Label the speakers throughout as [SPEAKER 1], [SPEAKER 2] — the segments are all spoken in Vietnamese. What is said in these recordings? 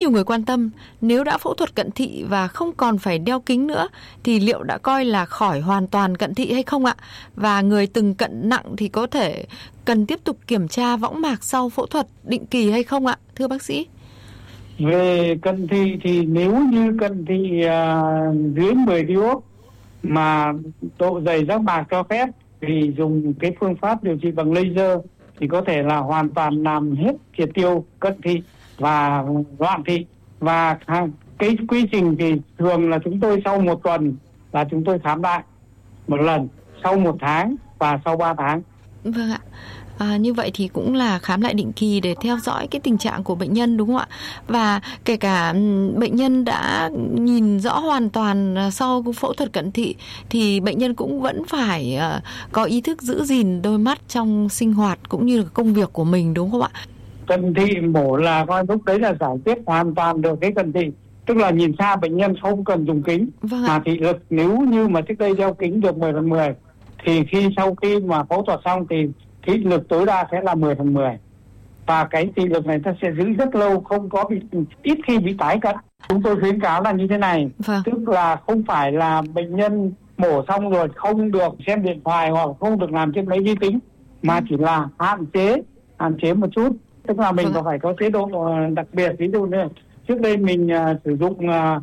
[SPEAKER 1] nhiều người quan tâm, nếu đã phẫu thuật cận thị và không còn phải đeo kính nữa thì liệu đã coi là khỏi hoàn toàn cận thị hay không ạ? Và người từng cận nặng thì có thể cần tiếp tục kiểm tra võng mạc sau phẫu thuật định kỳ hay không ạ, thưa bác sĩ?
[SPEAKER 2] Về cận thị thì nếu như cận thị dưới 10 diop mà độ dày giác mạc cho phép thì dùng cái phương pháp điều trị bằng laser thì có thể là hoàn toàn làm hết triệt tiêu cận thị và loạn thị. Và cái quy trình thì thường là chúng tôi sau 1 tuần là chúng tôi khám lại một lần, sau 1 tháng và sau 3 tháng.
[SPEAKER 1] Vâng ạ. Như vậy thì cũng là khám lại định kỳ để theo dõi cái tình trạng của bệnh nhân đúng không ạ? Và kể cả bệnh nhân đã nhìn rõ hoàn toàn sau phẫu thuật cận thị thì bệnh nhân cũng vẫn phải có ý thức giữ gìn đôi mắt trong sinh hoạt cũng như là công việc của mình đúng không ạ?
[SPEAKER 2] Cận thị mổ là coi lúc đấy là giải quyết hoàn toàn được cái cận thị. Tức là nhìn xa bệnh nhân không cần dùng kính.
[SPEAKER 1] Vâng
[SPEAKER 2] mà thị lực nếu như mà trước đây đeo kính được 10/10 thì sau khi mà phẫu thuật xong thì thị lực tối đa sẽ là 10/10. Và cái thị lực này ta sẽ giữ rất lâu, không có ít khi bị tái cận. Chúng tôi khuyến cáo là như thế này, tức là không phải là bệnh nhân mổ xong rồi không được xem điện thoại hoặc không được làm trên máy vi tính, mà chỉ là hạn chế một chút. Tức là mình phải có chế độ đặc biệt, ví dụ như trước đây mình sử dụng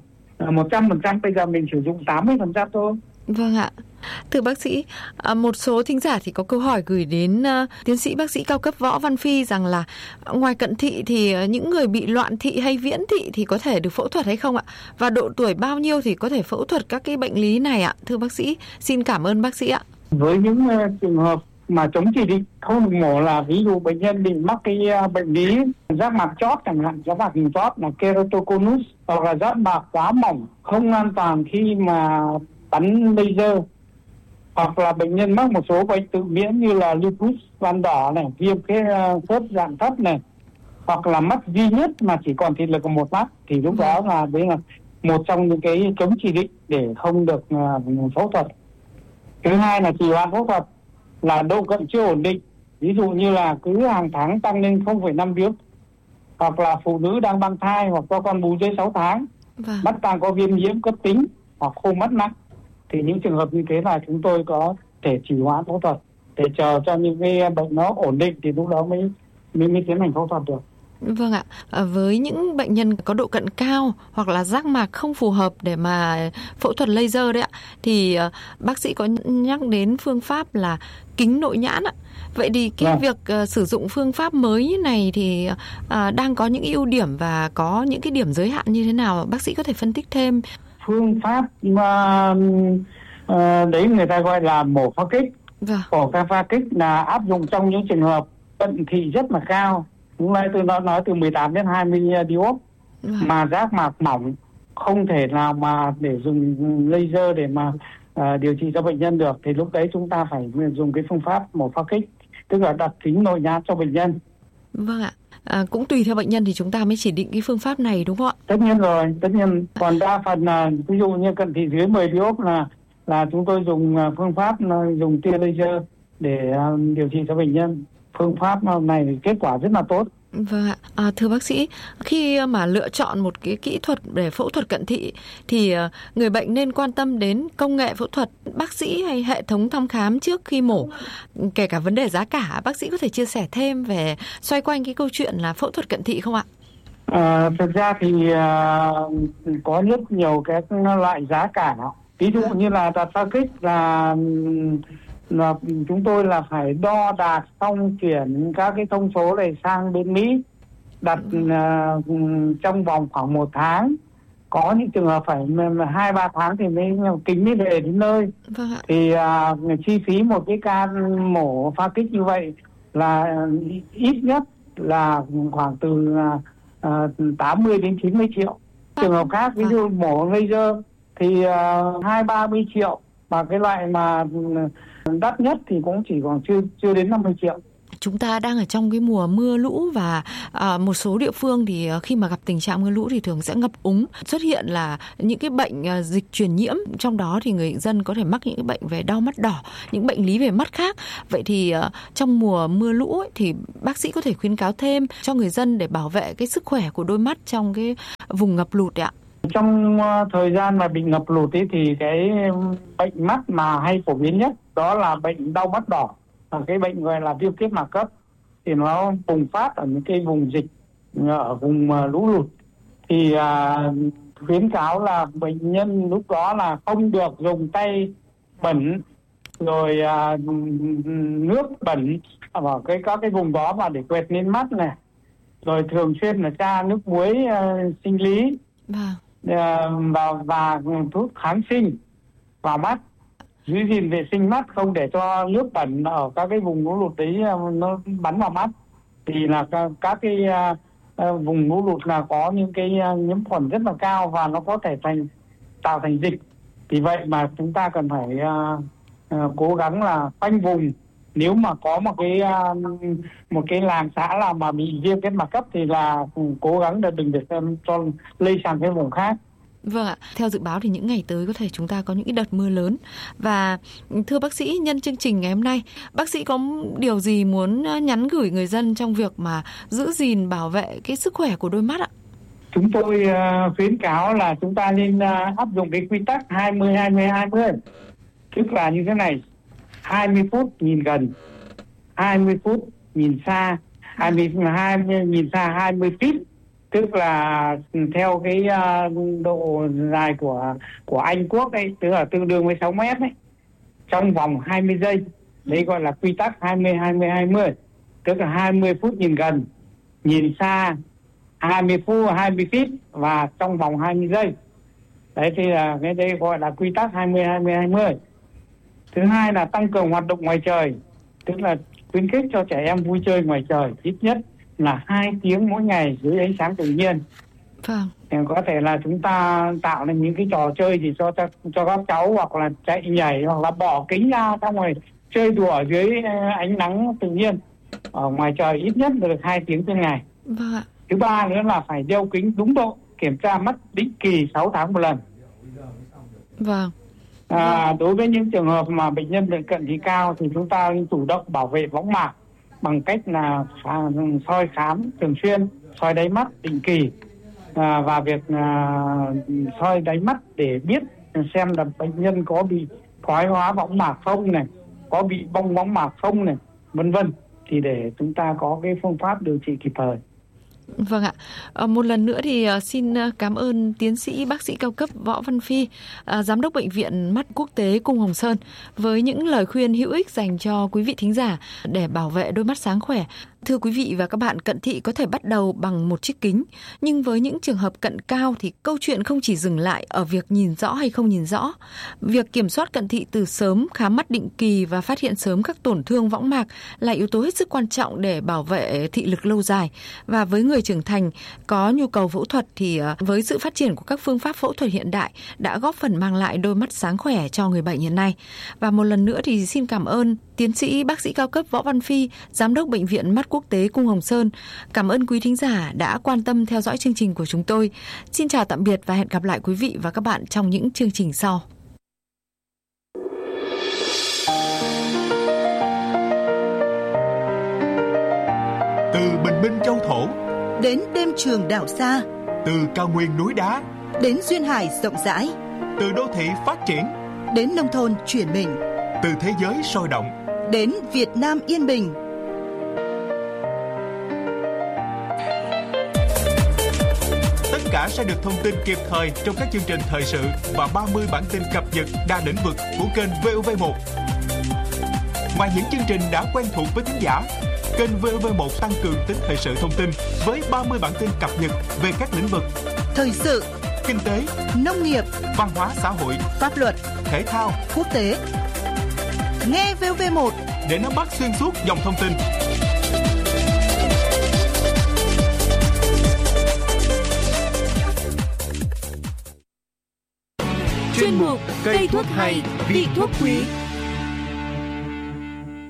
[SPEAKER 2] 100%, bây giờ mình sử dụng 80% thôi.
[SPEAKER 1] Vâng ạ. Thưa bác sĩ, một số thính giả thì có câu hỏi gửi đến tiến sĩ bác sĩ cao cấp Võ Văn Phi rằng là ngoài cận thị thì những người bị loạn thị hay viễn thị thì có thể được phẫu thuật hay không ạ? Và độ tuổi bao nhiêu thì có thể phẫu thuật các cái bệnh lý này ạ? Thưa bác sĩ, xin cảm ơn bác sĩ ạ.
[SPEAKER 2] Với những trường hợp mà chống chỉ định không được mổ là ví dụ bệnh nhân bị mắc cái bệnh lý giác mạc chót chẳng hạn, giác mạc chót là keratoconus, hoặc là giác mạc quá mỏng không an toàn khi mà bắn laser, hoặc là bệnh nhân mắc một số bệnh tự miễn như là lupus ban đỏ này, viêm cái khớp dạng thấp này, hoặc là mắt duy nhất mà chỉ còn thị lực của một mắt, thì lúc đó là đấy là một trong những cái chống chỉ định để không được phẫu thuật. Thứ hai là trì hoãn phẫu thuật là độ cận chưa ổn định, ví dụ như là cứ hàng tháng tăng lên 0,5 diop, hoặc là phụ nữ đang mang thai hoặc cho con bú dưới 6 tháng, mắt đang có viêm nhiễm cấp tính hoặc khô mắt nặng, thì những trường hợp như thế là chúng tôi có thể trì hoãn phẫu thuật để chờ cho những cái bệnh nó ổn định thì lúc đó mới tiến hành phẫu thuật được.
[SPEAKER 1] Vâng ạ. Với những bệnh nhân có độ cận cao hoặc là giác mạc không phù hợp để mà phẫu thuật laser đấy ạ, thì bác sĩ có nhắc đến phương pháp là kính nội nhãn ạ. Vậy thì cái việc sử dụng phương pháp mới như này thì đang có những ưu điểm và có những cái điểm giới hạn như thế nào? Bác sĩ có thể phân tích thêm.
[SPEAKER 2] Phương pháp đấy người ta gọi là mổ pha kích. Mổ pha kích là áp dụng trong những trường hợp cận thị rất là cao. Lúc nãy tôi nói từ 18 đến 20 diop mà giác mạc mỏng, không thể nào mà để dùng laser để mà điều trị cho bệnh nhân được, thì lúc đấy chúng ta phải dùng cái phương pháp mổ pha kích, tức là đặt kính nội nhãn cho bệnh nhân.
[SPEAKER 1] Vâng ạ. Cũng tùy theo bệnh nhân thì chúng ta mới chỉ định cái phương pháp này đúng không ạ?
[SPEAKER 2] Tất nhiên rồi, tất nhiên. Còn đa phần là ví dụ như cận thị dưới 10 diop là chúng tôi dùng phương pháp dùng tia laser để điều trị cho bệnh nhân. Phương pháp này thì kết quả rất là tốt.
[SPEAKER 1] Vâng ạ. Thưa bác sĩ, khi mà lựa chọn một cái kỹ thuật để phẫu thuật cận thị thì người bệnh nên quan tâm đến công nghệ phẫu thuật, bác sĩ hay hệ thống thăm khám trước khi mổ, kể cả vấn đề giá cả. Bác sĩ có thể chia sẻ thêm về xoay quanh cái câu chuyện là phẫu thuật cận thị không ạ?
[SPEAKER 2] Thực ra thì có rất nhiều cái loại giá cả. Ví dụ như là đặt pha kích là chúng tôi là phải đo đạc xong chuyển các cái thông số này sang bên Mỹ, đặt trong vòng khoảng 1 tháng. Có những trường hợp phải 2-3 tháng thì kính mới về đến nơi. Thì chi phí một cái ca mổ pha kích như vậy là ít nhất là khoảng từ 80 đến 90 triệu. Trường hợp khác ví dụ mổ laser thì 20-30 triệu, và cái loại mà đắt nhất thì cũng chỉ còn chưa đến 50 triệu.
[SPEAKER 1] chúng ta đang ở trong cái mùa mưa lũ và một số địa phương thì khi mà gặp tình trạng mưa lũ thì thường sẽ ngập úng, xuất hiện là những cái bệnh dịch truyền nhiễm, trong đó thì người dân có thể mắc những cái bệnh về đau mắt đỏ, những bệnh lý về mắt khác. Vậy thì trong mùa mưa lũ ấy, thì bác sĩ có thể khuyến cáo thêm cho người dân để bảo vệ cái sức khỏe của đôi mắt trong cái vùng ngập lụt ạ?
[SPEAKER 2] Trong thời gian mà bị ngập lụt ấy, thì cái bệnh mắt mà hay phổ biến nhất đó là bệnh đau mắt đỏ, cái bệnh gọi là viêm kết mạc cấp, thì nó bùng phát ở những cái vùng dịch, ở vùng lũ lụt. Thì khuyến cáo là bệnh nhân lúc đó là không được dùng tay bẩn rồi nước bẩn vào các cái vùng đó mà để quệt lên mắt này, rồi thường xuyên là tra nước muối sinh lý và thuốc kháng sinh vào mắt, giữ gìn vệ sinh mắt, không để cho nước bẩn ở các cái vùng lũ lụt đấy nó bắn vào mắt. Thì là các cái vùng lũ lụt là có những cái nhiễm khuẩn rất là cao và nó có thể tạo thành dịch. Vì vậy mà chúng ta cần phải cố gắng là khoanh vùng. Nếu mà có một cái làng xã nào mà bị viêm kết mạc cấp thì là cố gắng để đừng để cho lây sang cái vùng khác.
[SPEAKER 1] Vâng ạ, theo dự báo thì những ngày tới có thể chúng ta có những cái đợt mưa lớn. Và thưa bác sĩ, nhân chương trình ngày hôm nay, bác sĩ có điều gì muốn nhắn gửi người dân trong việc mà giữ gìn bảo vệ cái sức khỏe của đôi mắt ạ?
[SPEAKER 2] Chúng tôi khuyến cáo là chúng ta nên áp dụng cái quy tắc 20-20-20. Tức là như thế này: 20 phút nhìn gần, 20 phút nhìn xa, 20 nhìn xa 20 feet, tức là theo cái độ dài của Anh Quốc ấy, tức là tương đương với 6 mét ấy, trong vòng 20 giây. Đấy gọi là quy tắc 20-20-20, tức là 20 phút nhìn gần, nhìn xa 20 feet và trong vòng 20 giây. Đấy thì là cái đây gọi là quy tắc 20-20-20. Thứ hai là tăng cường hoạt động ngoài trời, tức là khuyến khích cho trẻ em vui chơi ngoài trời ít nhất là 2 tiếng mỗi ngày dưới ánh sáng tự nhiên.
[SPEAKER 1] Vâng.
[SPEAKER 2] Có thể là chúng ta tạo nên những cái trò chơi gì cho các cháu, hoặc là chạy nhảy, hoặc là bỏ kính ra xong rồi chơi đùa dưới ánh nắng tự nhiên ở ngoài trời ít nhất được 2 tiếng trên ngày.
[SPEAKER 1] Vâng ạ.
[SPEAKER 2] Thứ ba nữa là phải đeo kính đúng độ, kiểm tra mắt định kỳ 6 tháng một lần.
[SPEAKER 1] Vâng.
[SPEAKER 2] Đối với những trường hợp mà bệnh nhân bệnh cận thị cao thì chúng ta chủ động bảo vệ võng mạc bằng cách là soi khám thường xuyên, soi đáy mắt định kỳ, và việc soi đáy mắt để biết xem là bệnh nhân có bị thoái hóa võng mạc không này, có bị bong võng mạc không này, vân vân, thì để chúng ta có cái phương pháp điều trị kịp thời.
[SPEAKER 1] Vâng ạ. Một lần nữa thì xin cảm ơn tiến sĩ bác sĩ cao cấp Võ Văn Phi, giám đốc Bệnh viện Mắt Quốc tế Cung Hồng Sơn, với những lời khuyên hữu ích dành cho quý vị thính giả để bảo vệ đôi mắt sáng khỏe. Thưa quý vị và các bạn, cận thị có thể bắt đầu bằng một chiếc kính, nhưng với những trường hợp cận cao thì câu chuyện không chỉ dừng lại ở việc nhìn rõ hay không nhìn rõ. Việc kiểm soát cận thị từ sớm, khám mắt định kỳ và phát hiện sớm các tổn thương võng mạc là yếu tố hết sức quan trọng để bảo vệ thị lực lâu dài. Và với người trưởng thành có nhu cầu phẫu thuật thì với sự phát triển của các phương pháp phẫu thuật hiện đại đã góp phần mang lại đôi mắt sáng khỏe cho người bệnh hiện nay. Và một lần nữa thì xin cảm ơn tiến sĩ bác sĩ cao cấp Võ Văn Phi, giám đốc Bệnh viện Mắt Quốc tế Cung Hồng Sơn. Cảm ơn quý thính giả đã quan tâm theo dõi chương trình của chúng tôi. Xin chào tạm biệt và hẹn gặp lại quý vị và các bạn trong những chương trình sau.
[SPEAKER 3] Từ bình minh châu thổ
[SPEAKER 4] đến đêm trường đảo xa,
[SPEAKER 3] từ cao nguyên núi đá
[SPEAKER 4] đến duyên hải rộng rãi,
[SPEAKER 3] từ đô thị phát triển
[SPEAKER 4] đến nông thôn chuyển mình,
[SPEAKER 3] từ thế giới sôi động
[SPEAKER 4] đến Việt Nam yên bình.
[SPEAKER 3] Tất cả sẽ được thông tin kịp thời trong các chương trình thời sự và 30 bản tin cập nhật đa lĩnh vực của kênh VOV1. Ngoài những chương trình đã quen thuộc với thính giả, kênh VOV1 tăng cường tính thời sự thông tin với 30 bản tin cập nhật về các lĩnh vực
[SPEAKER 4] thời sự,
[SPEAKER 3] kinh tế,
[SPEAKER 4] nông nghiệp,
[SPEAKER 3] văn hóa xã hội,
[SPEAKER 4] pháp luật,
[SPEAKER 3] thể thao,
[SPEAKER 4] quốc tế. Nghe VOV1
[SPEAKER 3] để nắm bắt xuyên suốt dòng thông tin.
[SPEAKER 4] Chuyên mục Cây thuốc hay, vị thuốc quý.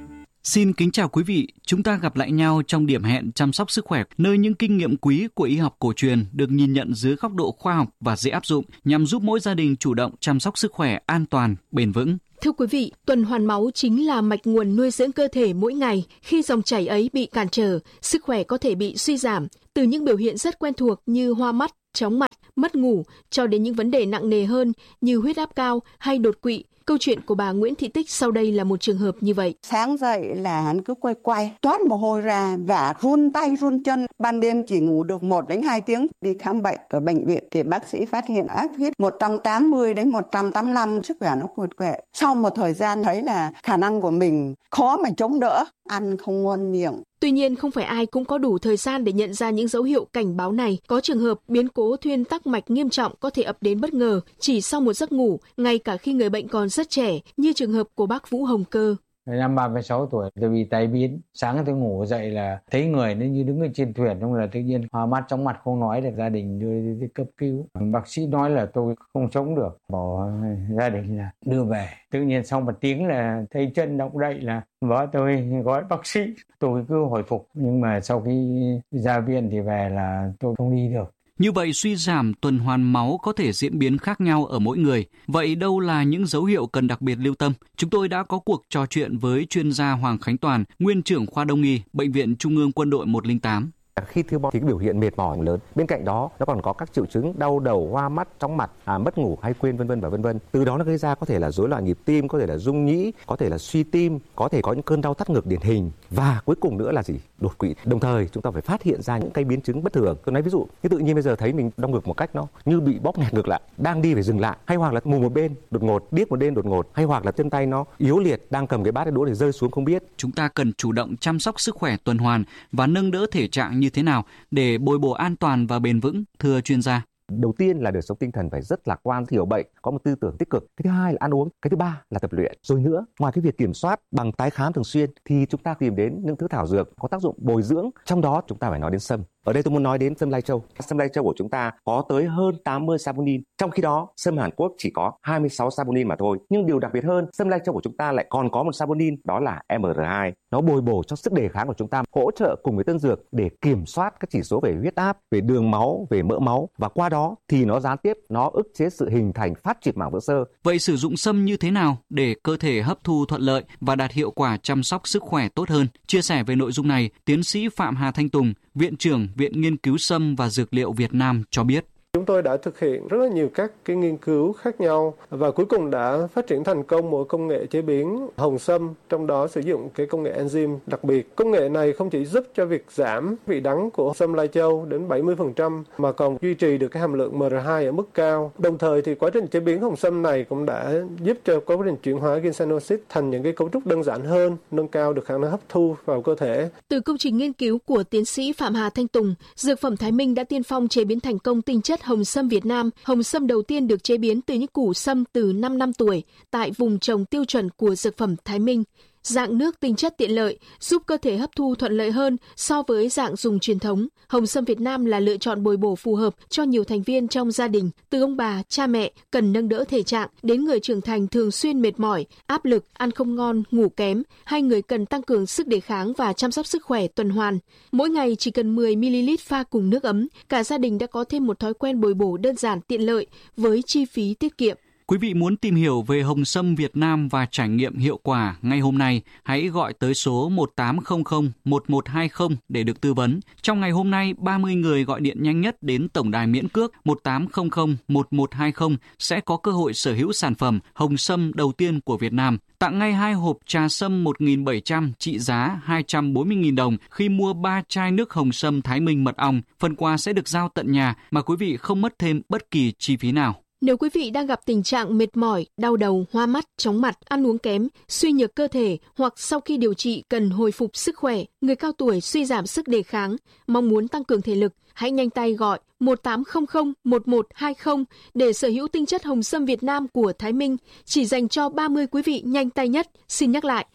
[SPEAKER 5] Xin kính chào quý vị, chúng ta gặp lại nhau trong điểm hẹn chăm sóc sức khỏe, nơi những kinh nghiệm quý của y học cổ truyền được nhìn nhận dưới góc độ khoa học và dễ áp dụng nhằm giúp mỗi gia đình chủ động chăm sóc sức khỏe an toàn, bền vững.
[SPEAKER 6] Thưa quý vị, tuần hoàn máu chính là mạch nguồn nuôi dưỡng cơ thể mỗi ngày. Khi dòng chảy ấy bị cản trở, sức khỏe có thể bị suy giảm. Từ những biểu hiện rất quen thuộc như hoa mắt, chóng mặt, mất ngủ, cho đến những vấn đề nặng nề hơn như huyết áp cao hay đột quỵ. Câu chuyện của bà Nguyễn Thị Tích sau đây là một trường hợp như vậy.
[SPEAKER 7] Sáng dậy là hắn cứ quay, toát mồ hôi ra và run tay run chân. Ban đêm chỉ ngủ được 1 đến 2 tiếng. Đi khám bệnh ở bệnh viện thì bác sĩ phát hiện áp huyết 180 đến 185, sức khỏe nó quệt quệ. Sau một thời gian thấy là khả năng của mình khó mà chống đỡ, ăn không ngon miệng.
[SPEAKER 6] Tuy nhiên, không phải ai cũng có đủ thời gian để nhận ra những dấu hiệu cảnh báo này. Có trường hợp biến cố thuyên tắc mạch nghiêm trọng có thể ập đến bất ngờ chỉ sau một giấc ngủ, ngay cả khi người bệnh còn rất trẻ, như trường hợp của bác Vũ Hồng Cơ.
[SPEAKER 8] Năm 36 tuổi, tôi bị tai biến. Sáng tôi ngủ dậy là thấy người nó như đứng ở trên thuyền, xong là tự nhiên hoa mắt chóng mặt không nói được, gia đình đưa đi cấp cứu. Bác sĩ nói là tôi không sống được, bảo gia đình là đưa về. Tự nhiên sau 1 tiếng là thấy chân động đậy là vợ tôi gọi bác sĩ. Tôi cứ hồi phục, nhưng mà sau khi ra viện thì về là tôi không đi được.
[SPEAKER 5] Như vậy, suy giảm tuần hoàn máu có thể diễn biến khác nhau ở mỗi người. Vậy đâu là những dấu hiệu cần đặc biệt lưu tâm? Chúng tôi đã có cuộc trò chuyện với chuyên gia Hoàng Khánh Toàn, nguyên trưởng khoa Đông y, Bệnh viện Trung ương Quân đội 108.
[SPEAKER 9] Khi thiếu máu thì cái biểu hiện mệt mỏi lớn. Bên cạnh đó, nó còn có các triệu chứng đau đầu, hoa mắt, chóng mặt, mất ngủ hay quên vân vân. Từ đó nó gây ra có thể là rối loạn nhịp tim, có thể là rung nhĩ, có thể là suy tim, có thể có những cơn đau thắt ngực điển hình và cuối cùng nữa là gì? Đột quỵ. Đồng thời chúng ta phải phát hiện ra những cái biến chứng bất thường. Tôi nói ví dụ, như tự nhiên bây giờ thấy mình đau ngực một cách nó như bị bóp nghẹt ngực lại, đang đi phải dừng lại, hay hoặc là mù một bên đột ngột, điếc một bên đột ngột, hay hoặc là chân tay nó yếu liệt, đang cầm cái bát đũa để rơi xuống không biết.
[SPEAKER 5] Chúng ta cần chủ động chăm sóc sức khỏe tuần hoàn và nâng đỡ thể trạng như thế nào để bồi bổ an toàn và bền vững, thưa chuyên gia?
[SPEAKER 9] Đầu tiên là đời sống tinh thần phải rất lạc quan, hiểu bệnh, có một tư tưởng tích cực. Cái thứ hai là ăn uống. Cái thứ ba là tập luyện. Rồi nữa, ngoài cái việc kiểm soát bằng tái khám thường xuyên thì chúng ta tìm đến những thứ thảo dược có tác dụng bồi dưỡng. Trong đó chúng ta phải nói đến sâm. Ở đây tôi muốn nói đến sâm lai châu. Sâm lai châu của chúng ta có tới hơn 80 saponin. Trong khi đó, sâm Hàn Quốc chỉ có 26 saponin mà thôi. Nhưng điều đặc biệt hơn, sâm lai châu của chúng ta lại còn có một saponin, đó là MR2. Nó bồi bổ cho sức đề kháng của chúng ta, hỗ trợ cùng với tân dược để kiểm soát các chỉ số về huyết áp, về đường máu, về mỡ máu, và qua đó thì nó gián tiếp nó ức chế sự hình thành phát triển mảng vữa xơ.
[SPEAKER 5] Vậy sử dụng sâm như thế nào để cơ thể hấp thu thuận lợi và đạt hiệu quả chăm sóc sức khỏe tốt hơn? Chia sẻ về nội dung này, tiến sĩ Phạm Hà Thanh Tùng, Viện trưởng Viện Nghiên cứu Sâm và Dược liệu Việt Nam cho biết.
[SPEAKER 10] Chúng tôi đã thực hiện rất là nhiều các cái nghiên cứu khác nhau và cuối cùng đã phát triển thành công một công nghệ chế biến hồng sâm, trong đó sử dụng cái công nghệ enzyme đặc biệt. Công nghệ này không chỉ giúp cho việc giảm vị đắng của sâm lai châu đến 70% mà còn duy trì được cái hàm lượng MR2 ở mức cao. Đồng thời thì quá trình chế biến hồng sâm này cũng đã giúp cho quá trình chuyển hóa ginsennoxid thành những cái cấu trúc đơn giản hơn, nâng cao được khả năng hấp thu vào cơ thể.
[SPEAKER 6] Từ công trình nghiên cứu của tiến sĩ Phạm Hà Thanh Tùng, Dược phẩm Thái Minh đã tiên phong chế biến thành công tinh chất hồng sâm Việt Nam. Hồng sâm đầu tiên được chế biến từ những củ sâm từ 5 năm tuổi tại vùng trồng tiêu chuẩn của Dược phẩm Thái Minh. Dạng nước tinh chất tiện lợi, giúp cơ thể hấp thu thuận lợi hơn so với dạng dùng truyền thống. Hồng sâm Việt Nam là lựa chọn bồi bổ phù hợp cho nhiều thành viên trong gia đình, từ ông bà, cha mẹ cần nâng đỡ thể trạng đến người trưởng thành thường xuyên mệt mỏi, áp lực, ăn không ngon, ngủ kém, hay người cần tăng cường sức đề kháng và chăm sóc sức khỏe tuần hoàn. Mỗi ngày chỉ cần 10 ml pha cùng nước ấm, cả gia đình đã có thêm một thói quen bồi bổ đơn giản tiện lợi với chi phí tiết kiệm.
[SPEAKER 5] Quý vị muốn tìm hiểu về hồng sâm Việt Nam và trải nghiệm hiệu quả ngay hôm nay, hãy gọi tới số 1800 1120 để được tư vấn. Trong ngày hôm nay, 30 người gọi điện nhanh nhất đến tổng đài miễn cước 1800 1120 sẽ có cơ hội sở hữu sản phẩm hồng sâm đầu tiên của Việt Nam. Tặng ngay 2 hộp trà sâm 1.700 trị giá 240.000 đồng khi mua 3 chai nước hồng sâm Thái Minh mật ong. Phần quà sẽ được giao tận nhà mà quý vị không mất thêm bất kỳ chi phí nào.
[SPEAKER 6] Nếu quý vị đang gặp tình trạng mệt mỏi, đau đầu, hoa mắt, chóng mặt, ăn uống kém, suy nhược cơ thể hoặc sau khi điều trị cần hồi phục sức khỏe, người cao tuổi suy giảm sức đề kháng, mong muốn tăng cường thể lực, hãy nhanh tay gọi 1800 1120 để sở hữu tinh chất hồng sâm Việt Nam của Thái Minh, chỉ dành cho 30 quý vị nhanh tay nhất. Xin nhắc lại,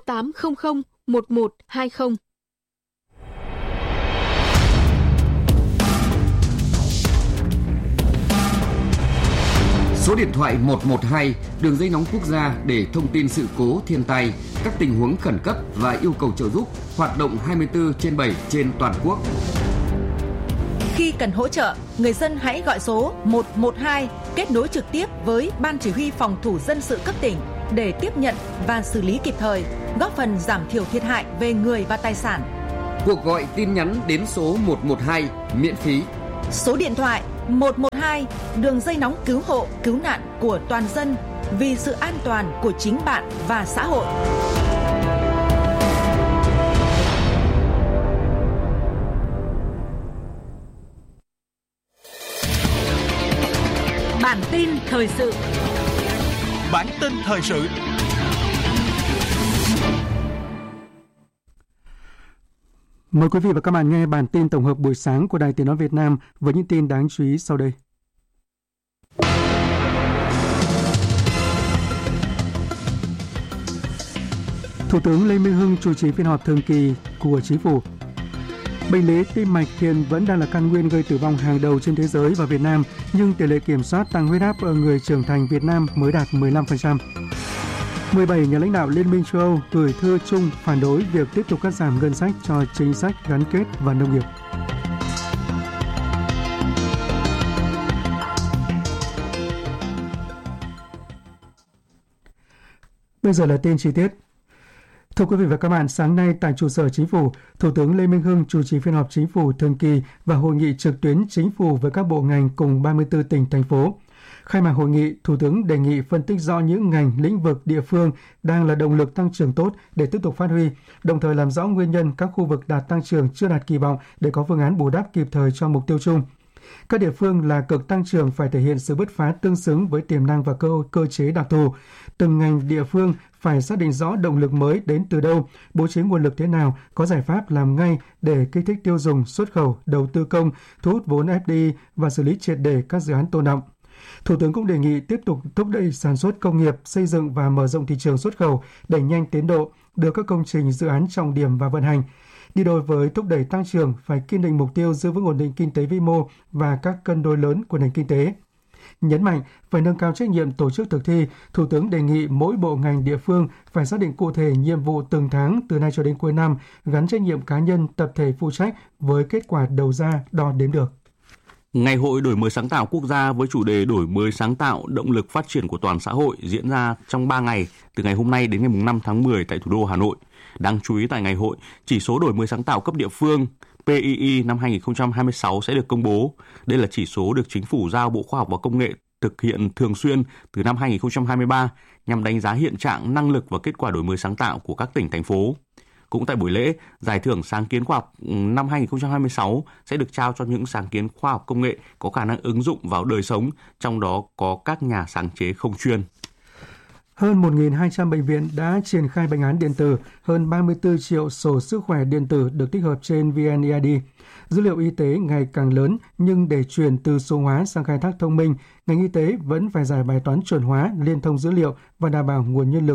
[SPEAKER 6] 1800 1120.
[SPEAKER 11] Số điện thoại 112, đường dây nóng quốc gia để thông tin sự cố thiên tai, các tình huống khẩn cấp và yêu cầu trợ giúp, hoạt động 24/7 trên toàn quốc.
[SPEAKER 12] Khi cần hỗ trợ, người dân hãy gọi số 112 kết nối trực tiếp với Ban Chỉ huy Phòng thủ dân sự cấp tỉnh để tiếp nhận và xử lý kịp thời, góp phần giảm thiểu thiệt hại về người và tài sản.
[SPEAKER 11] Cuộc gọi tin nhắn đến số 112 miễn phí.
[SPEAKER 12] Số điện thoại 112, đường dây nóng cứu hộ, cứu nạn của toàn dân vì sự an toàn của chính bạn và xã hội. Bản tin thời sự.
[SPEAKER 3] Bản tin thời sự.
[SPEAKER 13] Mời quý vị và các bạn nghe bản tin tổng hợp buổi sáng của Đài Tiếng nói Việt Nam với những tin đáng chú ý sau đây. Thủ tướng Lê Minh Hưng chủ trì phiên họp thường kỳ của Chính phủ. Bệnh lý tim mạch hiện vẫn đang là căn nguyên gây tử vong hàng đầu trên thế giới và Việt Nam, nhưng tỷ lệ kiểm soát tăng huyết áp ở người trưởng thành Việt Nam mới đạt 15%. 17 nhà lãnh đạo Liên minh châu Âu gửi thư chung phản đối việc tiếp tục cắt giảm ngân sách cho chính sách gắn kết và nông nghiệp. Bây giờ là tin chi tiết. Thưa quý vị và các bạn, sáng nay tại trụ sở Chính phủ, Thủ tướng Lê Minh Hưng chủ trì phiên họp Chính phủ thường kỳ và hội nghị trực tuyến Chính phủ với các bộ ngành cùng 34 tỉnh, thành phố. Khai mạc hội nghị, Thủ tướng đề nghị phân tích rõ những ngành, lĩnh vực, địa phương đang là động lực tăng trưởng tốt để tiếp tục phát huy, đồng thời làm rõ nguyên nhân các khu vực đạt tăng trưởng chưa đạt kỳ vọng để có phương án bù đắp kịp thời cho mục tiêu chung. Các địa phương là cực tăng trưởng phải thể hiện sự bứt phá tương xứng với tiềm năng và cơ chế đặc thù. Từng ngành địa phương phải xác định rõ động lực mới đến từ đâu, bố trí nguồn lực thế nào, có giải pháp làm ngay để kích thích tiêu dùng, xuất khẩu, đầu tư công, thu hút vốn FDI và xử lý triệt để các dự án tồn đọng. Thủ tướng cũng đề nghị tiếp tục thúc đẩy sản xuất công nghiệp, xây dựng và mở rộng thị trường xuất khẩu, đẩy nhanh tiến độ, đưa các công trình dự án trọng điểm vào vận hành. Đi đôi với thúc đẩy tăng trưởng phải kiên định mục tiêu giữ vững ổn định kinh tế vĩ mô và các cân đối lớn của nền kinh tế. Nhấn mạnh phải nâng cao trách nhiệm tổ chức thực thi, Thủ tướng đề nghị mỗi bộ ngành địa phương phải xác định cụ thể nhiệm vụ từng tháng từ nay cho đến cuối năm, gắn trách nhiệm cá nhân, tập thể phụ trách với kết quả đầu ra đo đếm được.
[SPEAKER 14] Ngày hội đổi mới sáng tạo quốc gia với chủ đề đổi mới sáng tạo, động lực phát triển của toàn xã hội diễn ra trong 3 ngày, từ ngày hôm nay đến ngày 5 tháng 10 tại thủ đô Hà Nội. Đáng chú ý tại ngày hội, chỉ số đổi mới sáng tạo cấp địa phương PII năm 2026 sẽ được công bố. Đây là chỉ số được Chính phủ giao Bộ Khoa học và Công nghệ thực hiện thường xuyên từ năm 2023 nhằm đánh giá hiện trạng, năng lực và kết quả đổi mới sáng tạo của các tỉnh, thành phố. Cũng tại buổi lễ, Giải thưởng Sáng kiến khoa học năm 2026 sẽ được trao cho những sáng kiến khoa học công nghệ có khả năng ứng dụng vào đời sống, trong đó có các nhà sáng chế không chuyên.
[SPEAKER 13] Hơn 1.200 bệnh viện đã triển khai bệnh án điện tử, hơn 34 triệu sổ sức khỏe điện tử được tích hợp trên VNeID. Dữ liệu y tế ngày càng lớn, nhưng để chuyển từ số hóa sang khai thác thông minh, ngành y tế vẫn phải giải bài toán chuẩn hóa, liên thông dữ liệu và đảm bảo nguồn nhân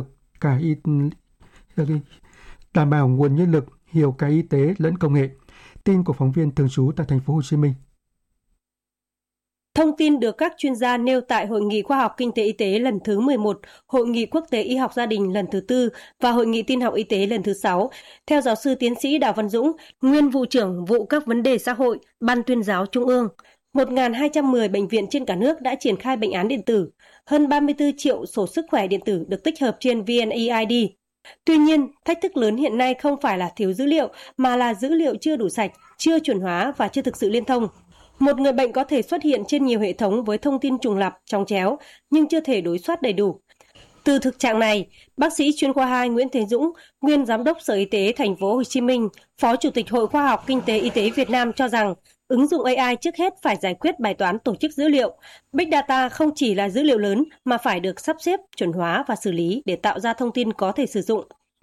[SPEAKER 13] lực hiểu cả y tế lẫn công nghệ. Tin của phóng viên thường trú tại thành phố Hồ Chí Minh.
[SPEAKER 15] Thông tin được các chuyên gia nêu tại Hội nghị Khoa học Kinh tế Y tế lần thứ 11, Hội nghị Quốc tế Y học gia đình lần thứ 4 và Hội nghị Tin học Y tế lần thứ 6. Theo giáo sư tiến sĩ Đào Văn Dũng, nguyên vụ trưởng vụ các vấn đề xã hội, Ban Tuyên giáo Trung ương, 1.210 bệnh viện trên cả nước đã triển khai bệnh án điện tử, hơn 34 triệu sổ sức khỏe điện tử được tích hợp trên VNeID. Tuy nhiên, thách thức lớn hiện nay không phải là thiếu dữ liệu, mà là dữ liệu chưa đủ sạch, chưa chuẩn hóa và chưa thực sự liên thông. Một người bệnh có thể xuất hiện trên nhiều hệ thống với thông tin trùng lặp, chồng chéo, nhưng chưa thể đối soát đầy đủ. Từ thực trạng này, bác sĩ chuyên khoa 2 Nguyễn Thế Dũng, nguyên giám đốc Sở Y tế thành phố Hồ Chí Minh, Phó Chủ tịch Hội Khoa học Kinh tế Y tế Việt Nam cho rằng, ứng dụng AI trước hết phải giải quyết bài toán tổ chức dữ liệu. Big Data không chỉ là dữ liệu lớn mà phải được sắp xếp, chuẩn hóa và xử lý để tạo ra thông tin có thể sử dụng.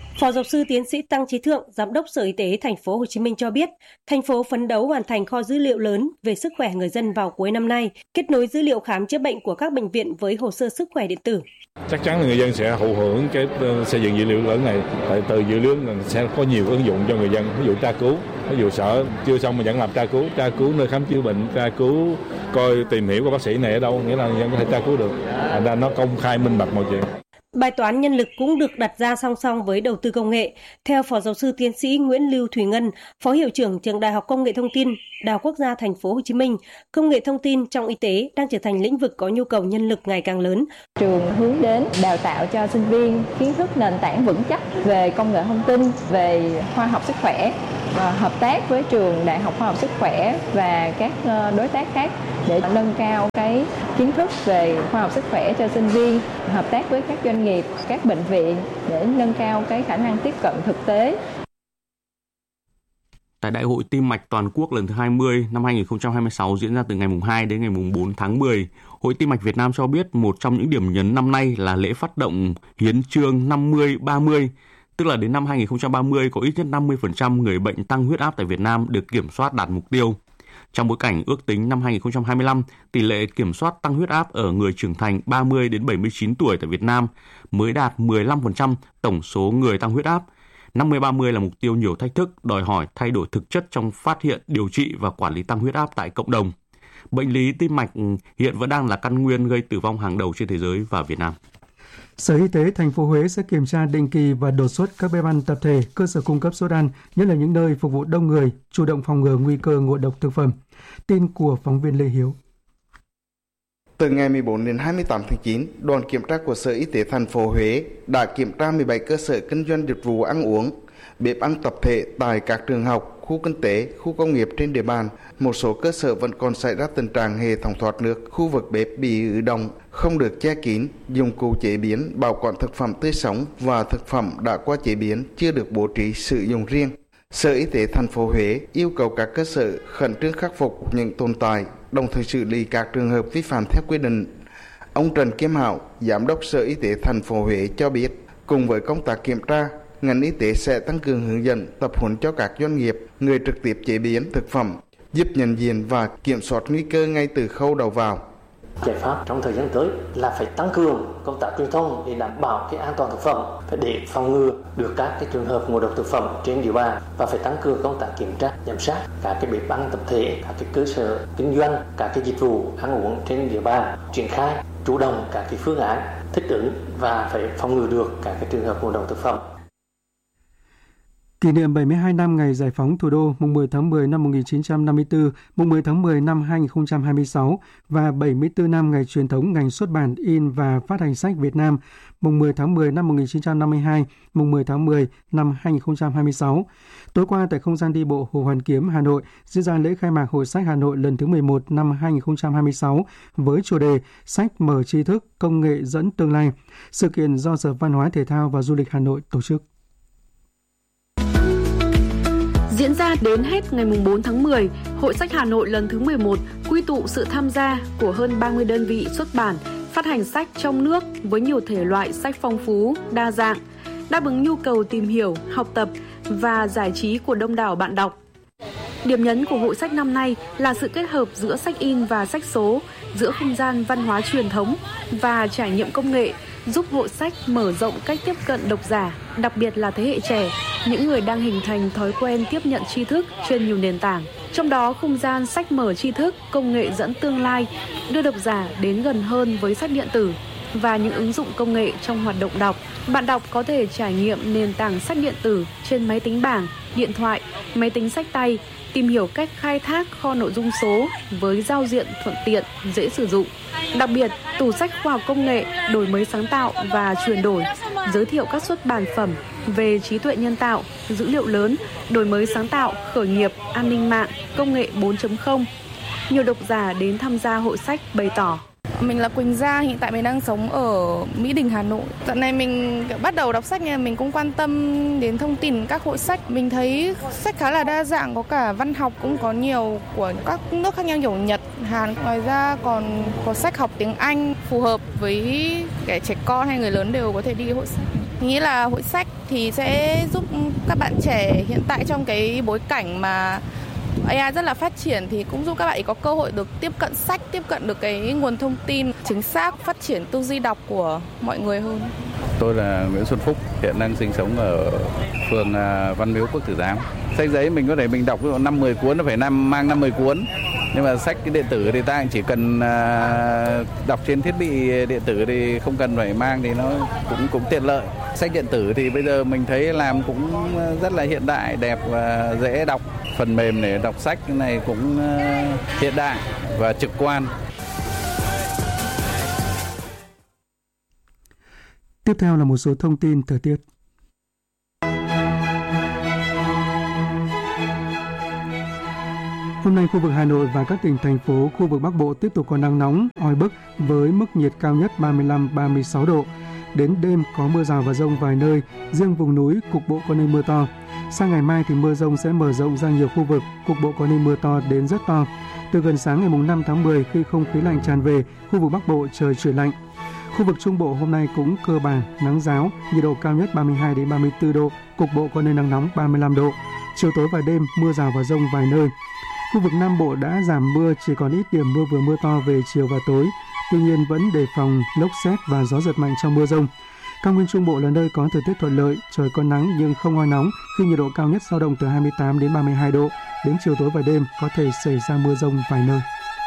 [SPEAKER 15] Phó giáo sư tiến sĩ Tăng Chí Thượng, Giám đốc Sở Y tế Thành phố Hồ Chí Minh cho biết, thành phố phấn đấu hoàn thành kho dữ liệu lớn về sức khỏe người dân vào cuối năm nay, kết nối dữ liệu khám chữa bệnh của các bệnh viện với hồ sơ sức khỏe điện tử.
[SPEAKER 16] Chắc chắn là người dân sẽ thụ hưởng cái xây dựng dữ liệu lớn này. Tại từ dữ liệu này sẽ có nhiều ứng dụng cho người dân, ví dụ tra cứu, ví dụ sợ chưa xong mà vẫn làm tra cứu nơi khám chữa bệnh, tra cứu coi tìm hiểu của bác sĩ này ở đâu, nghĩa là người dân có thể tra cứu được. Thành nó công khai minh bạch mọi chuyện.
[SPEAKER 15] Bài toán nhân lực cũng được đặt ra song song với đầu tư công nghệ. Theo Phó giáo sư tiến sĩ Nguyễn Lưu Thùy Ngân, Phó hiệu trưởng Trường Đại học Công nghệ Thông tin, Đại học Quốc gia Thành phố Hồ Chí Minh, công nghệ thông tin trong y tế đang trở thành lĩnh vực có nhu cầu nhân lực ngày càng lớn.
[SPEAKER 17] Trường hướng đến đào tạo cho sinh viên kiến thức nền tảng vững chắc về công nghệ thông tin, về khoa học sức khỏe, và hợp tác với trường Đại học Khoa học Sức khỏe và các đối tác khác để nâng cao cái kiến thức về khoa học sức khỏe cho sinh viên, hợp tác với các doanh nghiệp, các bệnh viện để nâng cao cái khả năng tiếp cận thực tế.
[SPEAKER 14] Tại Đại hội Tim mạch Toàn quốc lần thứ 20 năm 2026 diễn ra từ ngày 2 đến ngày 4 tháng 10, Hội Tim mạch Việt Nam cho biết một trong những điểm nhấn năm nay là lễ phát động hiến chương 50-30, tức là đến năm 2030 có ít nhất 50% người bệnh tăng huyết áp tại Việt Nam được kiểm soát đạt mục tiêu. Trong bối cảnh ước tính năm 2025, tỷ lệ kiểm soát tăng huyết áp ở người trưởng thành 30 đến 79 tuổi tại Việt Nam mới đạt 15% tổng số người tăng huyết áp. 50-30 là mục tiêu nhiều thách thức, đòi hỏi thay đổi thực chất trong phát hiện, điều trị và quản lý tăng huyết áp tại cộng đồng. Bệnh lý tim mạch hiện vẫn đang là căn nguyên gây tử vong hàng đầu trên thế giới và Việt Nam.
[SPEAKER 13] Sở Y tế thành phố Huế sẽ kiểm tra định kỳ và đột xuất các bếp ăn tập thể, cơ sở cung cấp suất ăn, nhất là những nơi phục vụ đông người, chủ động phòng ngừa nguy cơ ngộ độc thực phẩm. Tin của phóng viên Lê Hiếu.
[SPEAKER 18] Từ ngày 14 đến 28 tháng 9, đoàn kiểm tra của Sở Y tế thành phố Huế đã kiểm tra 17 cơ sở kinh doanh dịch vụ ăn uống, bếp ăn tập thể tại các trường học, khu kinh tế, khu công nghiệp trên địa bàn. Một số cơ sở vẫn còn xảy ra tình trạng hệ thống thoát nước, khu vực bếp bị ứ động, không được che kín, dụng cụ chế biến, bảo quản thực phẩm tươi sống và thực phẩm đã qua chế biến chưa được bố trí sử dụng riêng. Sở Y tế thành phố Huế yêu cầu các cơ sở khẩn trương khắc phục những tồn tại, đồng thời xử lý các trường hợp vi phạm theo quy định. Ông Trần Kim Hảo, Giám đốc Sở Y tế thành phố Huế cho biết, cùng với công tác kiểm tra, ngành y tế sẽ tăng cường hướng dẫn, tập huấn cho các doanh nghiệp, người trực tiếp chế biến thực phẩm, giúp nhận diện và kiểm soát nguy cơ ngay từ khâu đầu vào.
[SPEAKER 19] Giải pháp trong thời gian tới là phải tăng cường công tác truyền thông để đảm bảo cái an toàn thực phẩm, phải để phòng ngừa được các cái trường hợp ngộ độc thực phẩm trên địa bàn, và phải tăng cường công tác kiểm tra, giám sát các cái bếp ăn tập thể, các cái cơ sở kinh doanh, các cái dịch vụ ăn uống trên địa bàn, triển khai chủ động các cái phương án thích ứng và phải phòng ngừa được các cái trường hợp ngộ độc thực phẩm.
[SPEAKER 13] Kỷ niệm 72 năm ngày giải phóng thủ đô mùng 10 tháng 10 năm 1954, mùng 10 tháng 10 năm 2026 và 74 năm ngày truyền thống ngành xuất bản in và phát hành sách Việt Nam, mùng 10 tháng 10 năm 1952, mùng 10 tháng 10 năm 2026. Tối qua tại không gian đi bộ Hồ Hoàn Kiếm, Hà Nội diễn ra lễ khai mạc Hội sách Hà Nội lần thứ 11 năm 2026 với chủ đề Sách mở tri thức, công nghệ dẫn tương lai. Sự kiện do Sở Văn hóa Thể thao và Du lịch Hà Nội tổ chức.
[SPEAKER 6] Diễn ra đến hết ngày 4 tháng 10, Hội sách Hà Nội lần thứ 11 quy tụ sự tham gia của hơn 30 đơn vị xuất bản, phát hành sách trong nước với nhiều thể loại sách phong phú, đa dạng, đáp ứng nhu cầu tìm hiểu, học tập và giải trí của đông đảo bạn đọc. Điểm nhấn của hội sách năm nay là sự kết hợp giữa sách in và sách số, giữa không gian văn hóa truyền thống và trải nghiệm công nghệ, giúp hội sách mở rộng cách tiếp cận độc giả, đặc biệt là thế hệ trẻ, những người đang hình thành thói quen tiếp nhận tri thức trên nhiều nền tảng. Trong đó, không gian sách mở tri thức, công nghệ dẫn tương lai đưa độc giả đến gần hơn với sách điện tử và những ứng dụng công nghệ trong hoạt động đọc. Bạn đọc có thể trải nghiệm nền tảng sách điện tử trên máy tính bảng, điện thoại, máy tính xách tay, tìm hiểu cách khai thác kho nội dung số với giao diện thuận tiện, dễ sử dụng. Đặc biệt, tủ sách khoa học công nghệ, đổi mới sáng tạo và chuyển đổi, giới thiệu các xuất bản phẩm về trí tuệ nhân tạo, dữ liệu lớn, đổi mới sáng tạo, khởi nghiệp, an ninh mạng, công nghệ 4.0. Nhiều độc giả đến tham gia hội sách bày tỏ:
[SPEAKER 20] Mình là Quỳnh Gia, hiện tại mình đang sống ở Mỹ Đình, Hà Nội. Dạo này mình bắt đầu đọc sách, mình cũng quan tâm đến thông tin các hội sách. Mình thấy sách khá là đa dạng, có cả văn học, cũng có nhiều của các nước khác nhau, kiểu Nhật, Hàn. Ngoài ra còn có sách học tiếng Anh phù hợp với kẻ trẻ con hay người lớn đều có thể đi hội sách. Mình nghĩ là hội sách thì sẽ giúp các bạn trẻ hiện tại trong cái bối cảnh mà AI rất là phát triển thì cũng giúp các bạn ấy có cơ hội được tiếp cận sách, tiếp cận được cái nguồn thông tin chính xác, phát triển tư duy đọc của mọi người hơn.
[SPEAKER 21] Tôi là Nguyễn Xuân Phúc, hiện đang sinh sống ở phường Văn Miếu Quốc Tử Giám. Sách giấy mình có thể mình đọc 5-10 cuốn, nó phải mang 5-10 cuốn. Nhưng mà sách cái điện tử thì ta chỉ cần đọc trên thiết bị điện tử thì không cần phải mang thì nó cũng tiện lợi. Sách điện tử thì bây giờ mình thấy làm cũng rất là hiện đại, đẹp và dễ đọc. Phần mềm để đọc sách này cũng hiện đại và trực quan.
[SPEAKER 13] Tiếp theo là một số thông tin thời tiết. Hôm nay khu vực Hà Nội và các tỉnh thành phố khu vực Bắc Bộ tiếp tục có nắng nóng, oi bức với mức nhiệt cao nhất 35-36 độ. Đến đêm có mưa rào và dông vài nơi, riêng vùng núi cục bộ có nơi mưa to. Sang ngày mai thì mưa dông sẽ mở rộng ra nhiều khu vực, cục bộ có nơi mưa to đến rất to. Từ gần sáng ngày 5 tháng 10 khi không khí lạnh tràn về, khu vực Bắc Bộ trời chuyển lạnh. Khu vực Trung Bộ hôm nay cũng cơ bản nắng ráo, nhiệt độ cao nhất 32-34 độ, cục bộ có nơi nắng nóng 35 độ. Chiều tối và đêm mưa rào và dông vài nơi. Khu vực Nam Bộ đã giảm mưa, chỉ còn ít điểm mưa vừa mưa to về chiều và tối. Tuy nhiên vẫn đề phòng lốc sét và gió giật mạnh trong mưa dông. Cao nguyên Trung Bộ là nơi có thời tiết thuận lợi, trời có nắng nhưng không oi nóng khi nhiệt độ cao nhất dao động từ 28 đến 32 độ. Đến chiều tối và đêm có thể xảy ra mưa dông vài nơi.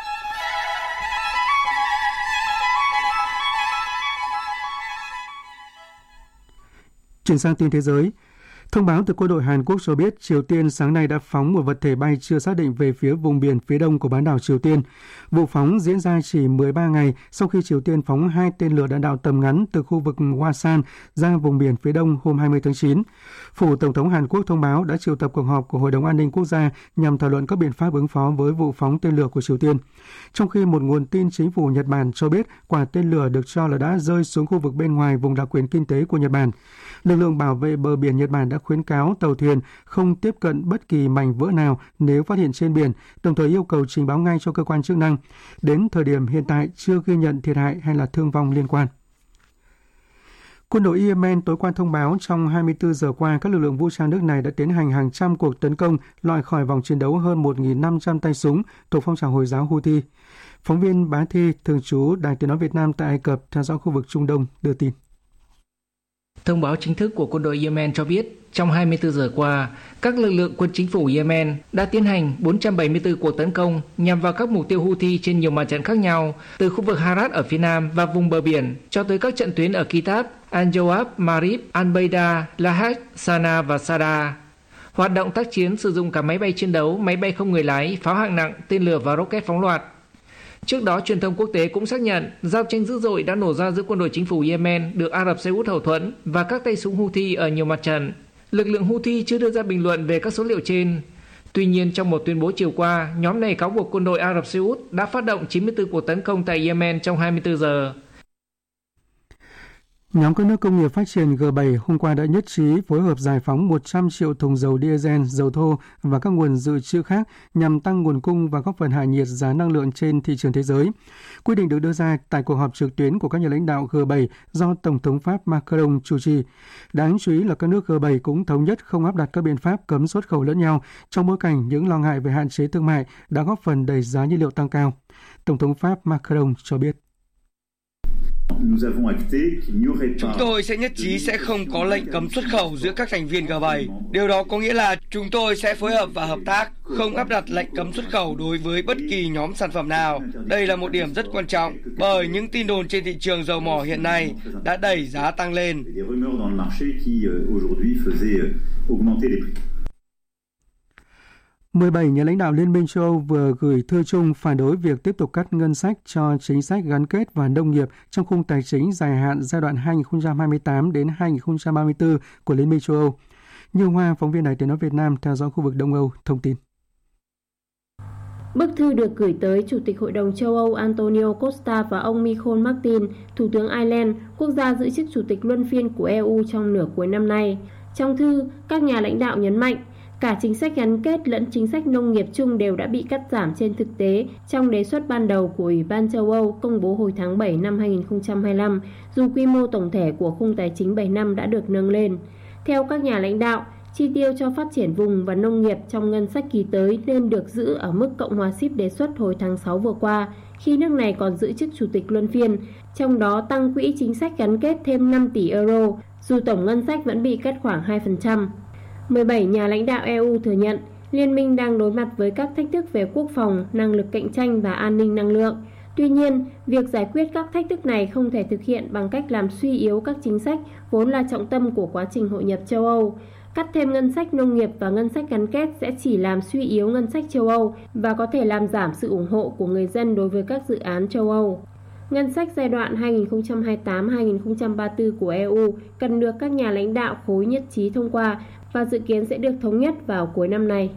[SPEAKER 13] Chuyển sang tin thế giới. Thông báo từ quân đội Hàn Quốc cho biết Triều Tiên sáng nay đã phóng một vật thể bay chưa xác định về phía vùng biển phía đông của bán đảo Triều Tiên. Vụ phóng diễn ra chỉ 13 ngày sau khi Triều Tiên phóng 2 tên lửa đạn đạo tầm ngắn từ khu vực Hwasan ra vùng biển phía đông hôm 20 tháng 9. Phủ Tổng thống Hàn Quốc thông báo đã triệu tập cuộc họp của Hội đồng An ninh Quốc gia nhằm thảo luận các biện pháp ứng phó với vụ phóng tên lửa của Triều Tiên. Trong khi một nguồn tin chính phủ Nhật Bản cho biết quả tên lửa được cho là đã rơi xuống khu vực bên ngoài vùng đặc quyền kinh tế của Nhật Bản. Lực lượng bảo vệ bờ biển Nhật Bản đã khuyến cáo tàu thuyền không tiếp cận bất kỳ mảnh vỡ nào nếu phát hiện trên biển, đồng thời yêu cầu trình báo ngay cho cơ quan chức năng. Đến thời điểm hiện tại chưa ghi nhận thiệt hại hay là thương vong liên quan. Quân đội Yemen tối qua thông báo trong 24 giờ qua, các lực lượng vũ trang nước này đã tiến hành hàng trăm cuộc tấn công, loại khỏi vòng chiến đấu hơn 1.500 tay súng thuộc phong trào Hồi giáo Houthi. Phóng viên Bá Thi, thường trú Đài Tiếng nói Việt Nam tại Ai Cập, theo dõi khu vực Trung Đông, đưa tin.
[SPEAKER 22] Thông báo chính thức của quân đội Yemen cho biết, trong 24 giờ qua, các lực lượng quân chính phủ Yemen đã tiến hành 474 cuộc tấn công nhằm vào các mục tiêu Houthi trên nhiều mặt trận khác nhau, từ khu vực Harat ở phía nam và vùng bờ biển cho tới các trận tuyến ở Kitab, Al-Jawab, Marib, Al-Baida, Lahaj, Sana và Sada. Hoạt động tác chiến sử dụng cả máy bay chiến đấu, máy bay không người lái, pháo hạng nặng, tên lửa và rocket phóng loạt. Trước đó, truyền thông quốc tế cũng xác nhận giao tranh dữ dội đã nổ ra giữa quân đội chính phủ Yemen được Ả Rập Xê Út hậu thuẫn và các tay súng Houthi ở nhiều mặt trận. Lực lượng Houthi chưa đưa ra bình luận về các số liệu trên. Tuy nhiên, trong một tuyên bố chiều qua, nhóm này cáo buộc quân đội Ả Rập Xê Út đã phát động 94 cuộc tấn công tại Yemen trong 24 giờ.
[SPEAKER 13] Nhóm các nước công nghiệp phát triển G7 hôm qua đã nhất trí phối hợp giải phóng 100 triệu thùng dầu diesel, dầu thô và các nguồn dự trữ khác nhằm tăng nguồn cung và góp phần hạ nhiệt giá năng lượng trên thị trường thế giới. Quyết định được đưa ra tại cuộc họp trực tuyến của các nhà lãnh đạo G7 do Tổng thống Pháp Macron chủ trì. Đáng chú ý là các nước G7 cũng thống nhất không áp đặt các biện pháp cấm xuất khẩu lẫn nhau trong bối cảnh những lo ngại về hạn chế thương mại đã góp phần đẩy giá nhiên liệu tăng cao. Tổng thống Pháp Macron cho biết.
[SPEAKER 23] Chúng tôi sẽ nhất trí sẽ không có lệnh cấm xuất khẩu giữa các thành viên G7. Điều đó có nghĩa là chúng tôi sẽ phối hợp và hợp tác, không áp đặt lệnh cấm xuất khẩu đối với bất kỳ nhóm sản phẩm nào. Đây là một điểm rất quan trọng bởi những tin đồn trên thị trường dầu mỏ hiện nay đã đẩy giá tăng lên.
[SPEAKER 13] 17 nhà lãnh đạo Liên minh châu Âu vừa gửi thư chung phản đối việc tiếp tục cắt ngân sách cho chính sách gắn kết và nông nghiệp trong khung tài chính dài hạn giai đoạn 2028 đến 2034 của Liên minh châu Âu. Như Hoa, phóng viên Đài Tiếng nói Việt Nam theo dõi khu vực Đông Âu, thông tin.
[SPEAKER 24] Bức thư được gửi tới Chủ tịch Hội đồng châu Âu Antonio Costa và ông Michel Martin, Thủ tướng Ireland, quốc gia giữ chức Chủ tịch luân phiên của EU trong nửa cuối năm nay. Trong thư, các nhà lãnh đạo nhấn mạnh, Cả chính sách gắn kết lẫn chính sách nông nghiệp chung đều đã bị cắt giảm trên thực tế trong đề xuất ban đầu của Ủy ban châu Âu công bố hồi tháng 7 năm 2025, dù quy mô tổng thể của khung tài chính 7 năm đã được nâng lên. Theo các nhà lãnh đạo, chi tiêu cho phát triển vùng và nông nghiệp trong ngân sách kỳ tới nên được giữ ở mức Cộng hòa Síp đề xuất hồi tháng 6 vừa qua, khi nước này còn giữ chức chủ tịch luân phiên, trong đó tăng quỹ chính sách gắn kết thêm 5 tỷ euro, dù tổng ngân sách vẫn bị cắt khoảng 2%. 17 nhà lãnh đạo EU thừa nhận liên minh đang đối mặt với các thách thức về quốc phòng, năng lực cạnh tranh và an ninh năng lượng. Tuy nhiên, việc giải quyết các thách thức này không thể thực hiện bằng cách làm suy yếu các chính sách vốn là trọng tâm của quá trình hội nhập châu Âu. Cắt thêm ngân sách nông nghiệp và ngân sách gắn kết sẽ chỉ làm suy yếu ngân sách châu Âu và có thể làm giảm sự ủng hộ của người dân đối với các dự án châu Âu. Ngân sách giai đoạn 2028-2034 của EU cần được các nhà lãnh đạo khối nhất trí thông qua và dự kiến sẽ được thống nhất vào cuối năm nay.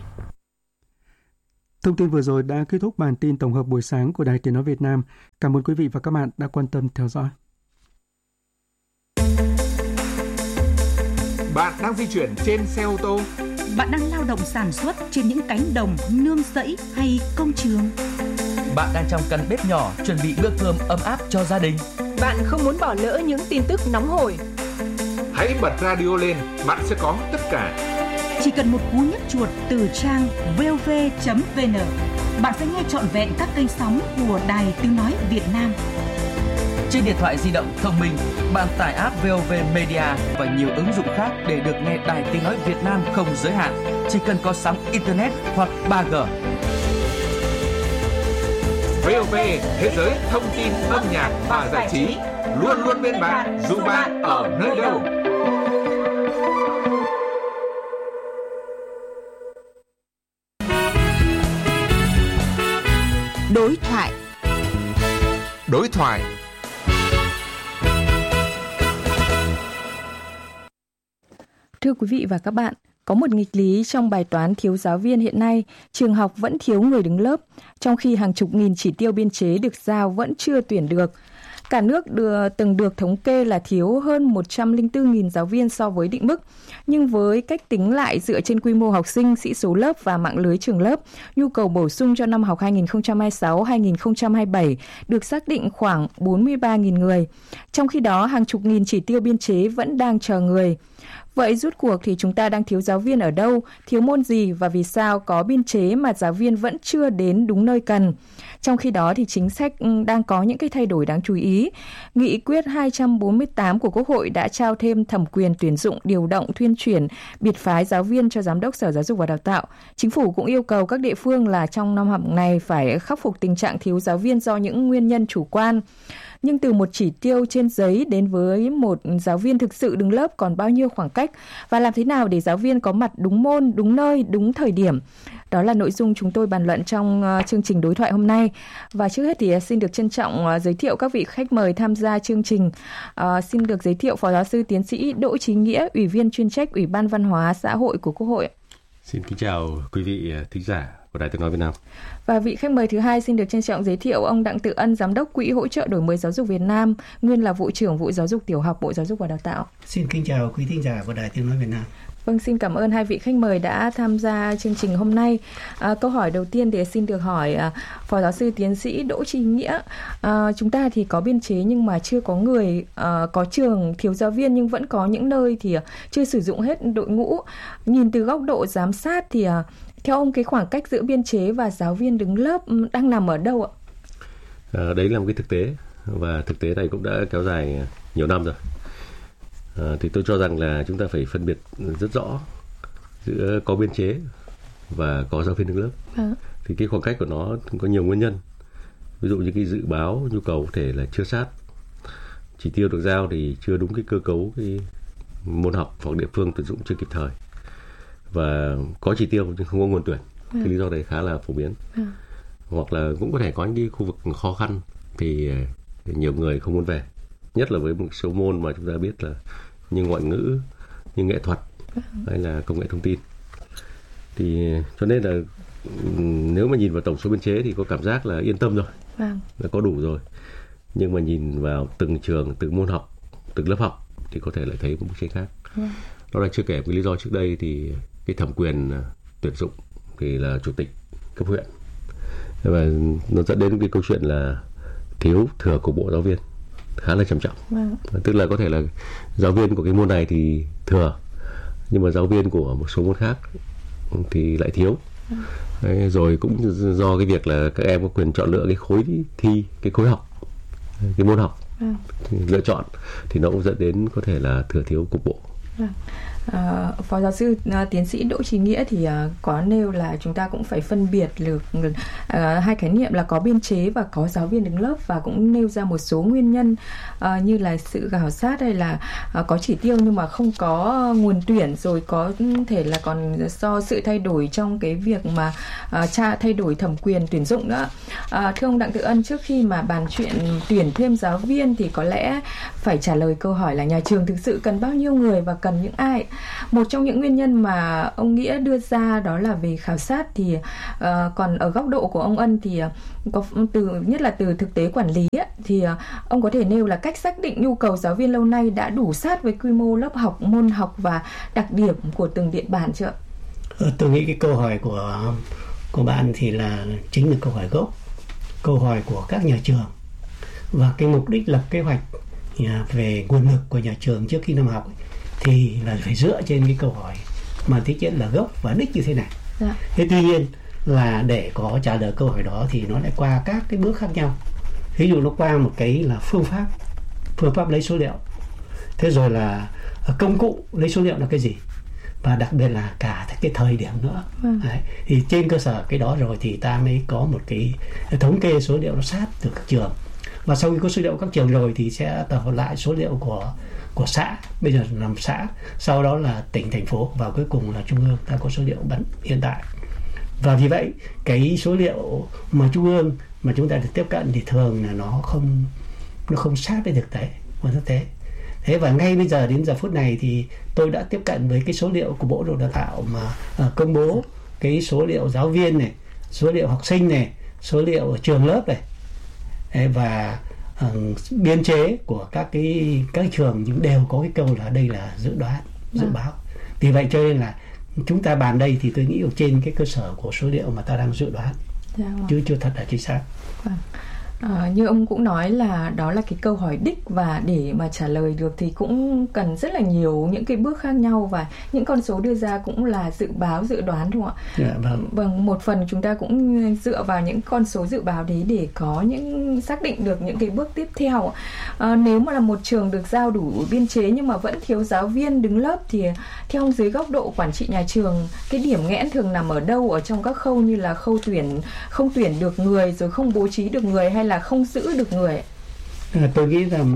[SPEAKER 13] Thông tin vừa rồi đã kết thúc bản tin tổng hợp buổi sáng của Đài Tiếng nói Việt Nam. Cảm ơn quý vị và các bạn đã quan tâm theo dõi.
[SPEAKER 3] Bạn đang di chuyển trên xe ô tô.
[SPEAKER 12] Bạn đang lao động sản xuất trên những cánh đồng, nương rẫy hay công trường.
[SPEAKER 1] Bạn đang trong căn bếp nhỏ chuẩn bị bữa cơm ấm áp cho gia đình.
[SPEAKER 2] Bạn không muốn bỏ lỡ những tin tức nóng hổi.
[SPEAKER 3] Hãy bật radio lên, bạn sẽ có tất cả.
[SPEAKER 12] Chỉ cần một cú nhấp chuột từ trang vov.vn, bạn sẽ nghe trọn vẹn các kênh sóng của Đài Tiếng nói Việt Nam.
[SPEAKER 1] Trên điện thoại di động thông minh, bạn tải app VOV Media và nhiều ứng dụng khác để được nghe Đài Tiếng nói Việt Nam không giới hạn. Chỉ cần có sóng internet hoặc 3G.
[SPEAKER 3] VOV, thế giới thông tin, âm nhạc và giải trí, luôn luôn bên bạn, dù bạn ở nơi đâu.
[SPEAKER 12] Đối thoại.
[SPEAKER 3] Đối thoại.
[SPEAKER 4] Thưa quý vị và các bạn, có một nghịch lý trong bài toán thiếu giáo viên hiện nay, trường học vẫn thiếu người đứng lớp, trong khi hàng chục nghìn chỉ tiêu biên chế được giao vẫn chưa tuyển được. Cả nước từng được thống kê là thiếu hơn 104.000 giáo viên so với định mức. Nhưng với cách tính lại dựa trên quy mô học sinh, sĩ số lớp và mạng lưới trường lớp, nhu cầu bổ sung cho năm học 2026-2027 được xác định khoảng 43.000 người. Trong khi đó, hàng chục nghìn chỉ tiêu biên chế vẫn đang chờ người. Vậy rút cuộc thì chúng ta đang thiếu giáo viên ở đâu, thiếu môn gì và vì sao có biên chế mà giáo viên vẫn chưa đến đúng nơi cần? Trong khi đó thì chính sách đang có những cái thay đổi đáng chú ý. Nghị quyết 248 của Quốc hội đã trao thêm thẩm quyền tuyển dụng, điều động, thuyên chuyển, biệt phái giáo viên cho Giám đốc Sở Giáo dục và Đào tạo. Chính phủ cũng yêu cầu các địa phương là trong năm học này phải khắc phục tình trạng thiếu giáo viên do những nguyên nhân chủ quan. Nhưng từ một chỉ tiêu trên giấy đến với một giáo viên thực sự đứng lớp còn bao nhiêu khoảng cách và làm thế nào để giáo viên có mặt đúng môn, đúng nơi, đúng thời điểm. Đó là nội dung chúng tôi bàn luận trong chương trình đối thoại hôm nay. Và trước hết thì xin được trân trọng giới thiệu các vị khách mời tham gia chương trình. Xin được giới thiệu Phó Giáo sư Tiến sĩ Đỗ Chí Nghĩa, Ủy viên chuyên trách Ủy ban Văn hóa Xã hội của Quốc hội.
[SPEAKER 7] Xin kính chào quý vị thính giả của Đài Tiếng nói Việt Nam.
[SPEAKER 4] Và vị khách mời thứ hai xin được trân trọng giới thiệu ông Đặng Tự Ân, Giám đốc Quỹ hỗ trợ đổi mới giáo dục Việt Nam, nguyên là Vụ trưởng Vụ Giáo dục Tiểu học, Bộ Giáo dục và Đào tạo.
[SPEAKER 25] Xin kính chào quý thính giả của Đài Tiếng nói Việt Nam.
[SPEAKER 4] Vâng, xin cảm ơn hai vị khách mời đã tham gia chương trình hôm nay. Câu hỏi đầu tiên thì xin được hỏi Phó Giáo sư Tiến sĩ Đỗ Chí Nghĩa. Chúng ta thì có biên chế nhưng mà chưa có người, có trường thiếu giáo viên nhưng vẫn có những nơi thì chưa sử dụng hết đội ngũ. Nhìn từ góc độ giám sát thì theo ông cái khoảng cách giữa biên chế và giáo viên đứng lớp đang nằm ở đâu ạ?
[SPEAKER 7] Đấy là một cái thực tế và thực tế này cũng đã kéo dài nhiều năm rồi. Thì tôi cho rằng là chúng ta phải phân biệt rất rõ giữa có biên chế và có giáo viên đứng lớp. Thì cái khoảng cách của nó có nhiều nguyên nhân. Ví dụ như cái dự báo nhu cầu có thể là chưa sát, chỉ tiêu được giao thì chưa đúng cái cơ cấu cái môn học hoặc địa phương tuyển dụng chưa kịp thời, và có chỉ tiêu nhưng không có nguồn tuyển. Cái lý do đấy khá là phổ biến. Hoặc là cũng có thể có những cái khu vực khó khăn thì nhiều người không muốn về, nhất là với một số môn mà chúng ta biết là như ngoại ngữ, như nghệ thuật hay là công nghệ thông tin. Thì cho nên là nếu mà nhìn vào tổng số biên chế thì có cảm giác là yên tâm rồi, là có đủ rồi. Nhưng mà nhìn vào từng trường, từng môn học, từng lớp học thì có thể lại thấy một bức tranh khác. Đó là chưa kể cái lý do trước đây thì cái thẩm quyền tuyển dụng thì là chủ tịch cấp huyện, và nó dẫn đến cái câu chuyện là thiếu thừa cục bộ giáo viên khá là trầm trọng. Tức là có thể là giáo viên của cái môn này thì thừa, nhưng mà giáo viên của một số môn khác thì lại thiếu. Đấy, rồi cũng do cái việc là các em có quyền chọn lựa cái khối thi, cái khối học, cái môn học lựa chọn, thì nó cũng dẫn đến có thể là thừa thiếu cục bộ.
[SPEAKER 4] Phó giáo sư tiến sĩ Đỗ Chí Nghĩa thì có nêu là chúng ta cũng phải phân biệt được hai khái niệm là có biên chế và có giáo viên đứng lớp, và cũng nêu ra một số nguyên nhân như là sự khảo sát hay là có chỉ tiêu nhưng mà không có nguồn tuyển, rồi có thể là còn do sự thay đổi trong cái việc mà thay đổi thẩm quyền tuyển dụng nữa. Thưa ông Đặng Tự Ân, trước khi mà bàn chuyện tuyển thêm giáo viên thì có lẽ phải trả lời câu hỏi là nhà trường thực sự cần bao nhiêu người và cần những ai. Một trong những nguyên nhân mà ông Nghĩa đưa ra đó là về khảo sát, thì còn ở góc độ của ông Ân thì có nhất là từ thực tế quản lý ấy, thì ông có thể nêu là cách xác định nhu cầu giáo viên lâu nay đã đủ sát với quy mô lớp học, môn học và đặc điểm của từng địa bàn chưa?
[SPEAKER 25] Tôi nghĩ cái câu hỏi của bạn thì chính là câu hỏi gốc, câu hỏi của các nhà trường, và cái mục đích lập kế hoạch về nguồn lực của nhà trường trước khi năm học ấy, thì là phải dựa trên cái câu hỏi mà tính chất là gốc và đích như thế này. Thế tuy nhiên là để có trả lời câu hỏi đó thì nó lại qua các cái bước khác nhau. Ví dụ nó qua một cái là phương pháp lấy số liệu, thế rồi là công cụ lấy số liệu là cái gì, và đặc biệt là cả cái thời điểm nữa. Đấy. Thì trên cơ sở cái đó rồi thì ta mới có một cái thống kê số liệu nó sát từ các trường, và sau khi có số liệu các trường rồi thì sẽ tập hợp lại số liệu của xã, bây giờ làm xã, sau đó là tỉnh, thành phố, và cuối cùng là trung ương ta có số liệu hiện tại. Và vì vậy cái số liệu mà trung ương mà chúng ta được tiếp cận thì thường là nó không sát với thực tế. Thế và ngay bây giờ đến giờ phút này thì tôi đã tiếp cận với cái số liệu của Bộ Giáo dục Đào tạo mà công bố cái số liệu giáo viên này, số liệu học sinh này, số liệu ở trường lớp này, và biên chế của các trường nhưng đều có cái câu là đây là dự báo. Vì vậy cho nên là chúng ta bàn đây thì tôi nghĩ trên cái cơ sở của số liệu mà ta đang dự đoán, chứ chưa thật là chính xác.
[SPEAKER 4] Như ông cũng nói là đó là cái câu hỏi đích, và để mà trả lời được thì cũng cần rất là nhiều những cái bước khác nhau, và những con số đưa ra cũng là dự báo, dự đoán, đúng không ạ? Vâng, một phần chúng ta cũng dựa vào những con số dự báo đấy để có xác định được những cái bước tiếp theo. Nếu mà là một trường được giao đủ biên chế nhưng mà vẫn thiếu giáo viên đứng lớp thì theo ông, dưới góc độ quản trị nhà trường, cái điểm nghẽn thường nằm ở đâu, ở trong các khâu như là khâu không tuyển được người, rồi không bố trí được người, hay là không giữ được người?
[SPEAKER 25] Tôi nghĩ rằng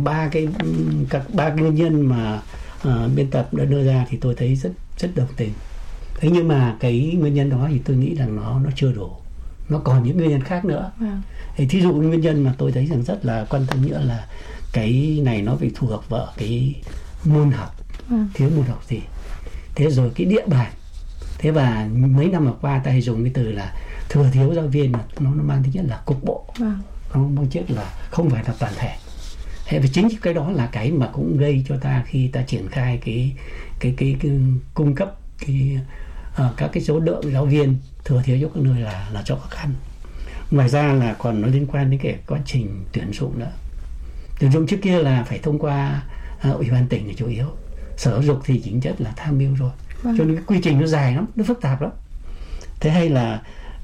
[SPEAKER 25] ba nguyên nhân mà biên tập đã đưa ra thì tôi thấy rất đồng tình. Thế nhưng mà cái nguyên nhân đó thì tôi nghĩ rằng nó chưa đủ, nó còn những nguyên nhân khác nữa. Thì thí dụ nguyên nhân mà tôi thấy rằng rất là quan tâm nữa là cái này nó phải phù hợp vào cái môn học, thiếu môn học gì, thế rồi cái địa bàn. Thế và mấy năm vừa qua ta hay dùng cái từ là thừa thiếu giáo viên, mà nó mang tính chất là cục bộ, nó mang chất là không phải là toàn thể. Thế và chính cái đó là cái mà cũng gây cho ta khi ta triển khai cái cung cấp các cái số lượng giáo viên thừa thiếu cho các nơi là cho khó khăn. Ngoài ra là còn nó liên quan đến cái quá trình tuyển dụng nữa. Tuyển dụng trước kia là phải thông qua ủy ban tỉnh là chủ yếu, sở giáo dục thì chính chất là tham mưu rồi, cho nên cái quy trình nó dài lắm, nó phức tạp lắm. Thế hay là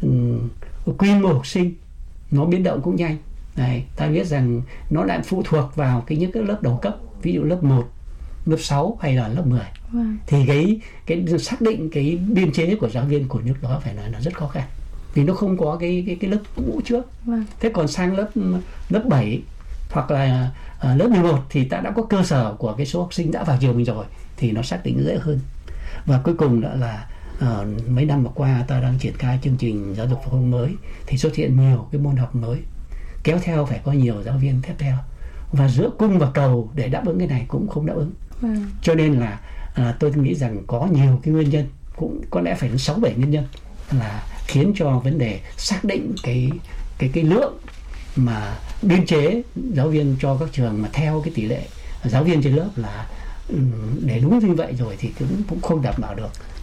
[SPEAKER 25] quy mô học sinh nó biến động cũng nhanh. Này, ta biết rằng nó lại phụ thuộc vào những cái lớp đầu cấp, ví dụ lớp 1, lớp 6 hay là lớp 10. Thì cái xác định cái biên chế của giáo viên của nước đó phải nói là rất khó khăn, vì nó không có cái lớp cũ trước. Thế còn sang lớp 7 hoặc là lớp 11 thì ta đã có cơ sở của cái số học sinh đã vào trường mình rồi, thì nó xác định dễ hơn. Và cuối cùng đó là mấy năm vừa qua ta đang triển khai chương trình giáo dục phổ thông mới, thì xuất hiện nhiều cái môn học mới, kéo theo phải có nhiều giáo viên tiếp theo, và giữa cung và cầu để đáp ứng cái này cũng không đáp ứng. Cho nên là tôi nghĩ rằng có nhiều cái nguyên nhân, cũng có lẽ phải đến 6-7 nguyên nhân là khiến cho vấn đề xác định cái lượng mà biên chế giáo viên cho các trường mà theo cái tỷ lệ giáo viên trên lớp là để đúng như vậy rồi thì cũng không đảm bảo được.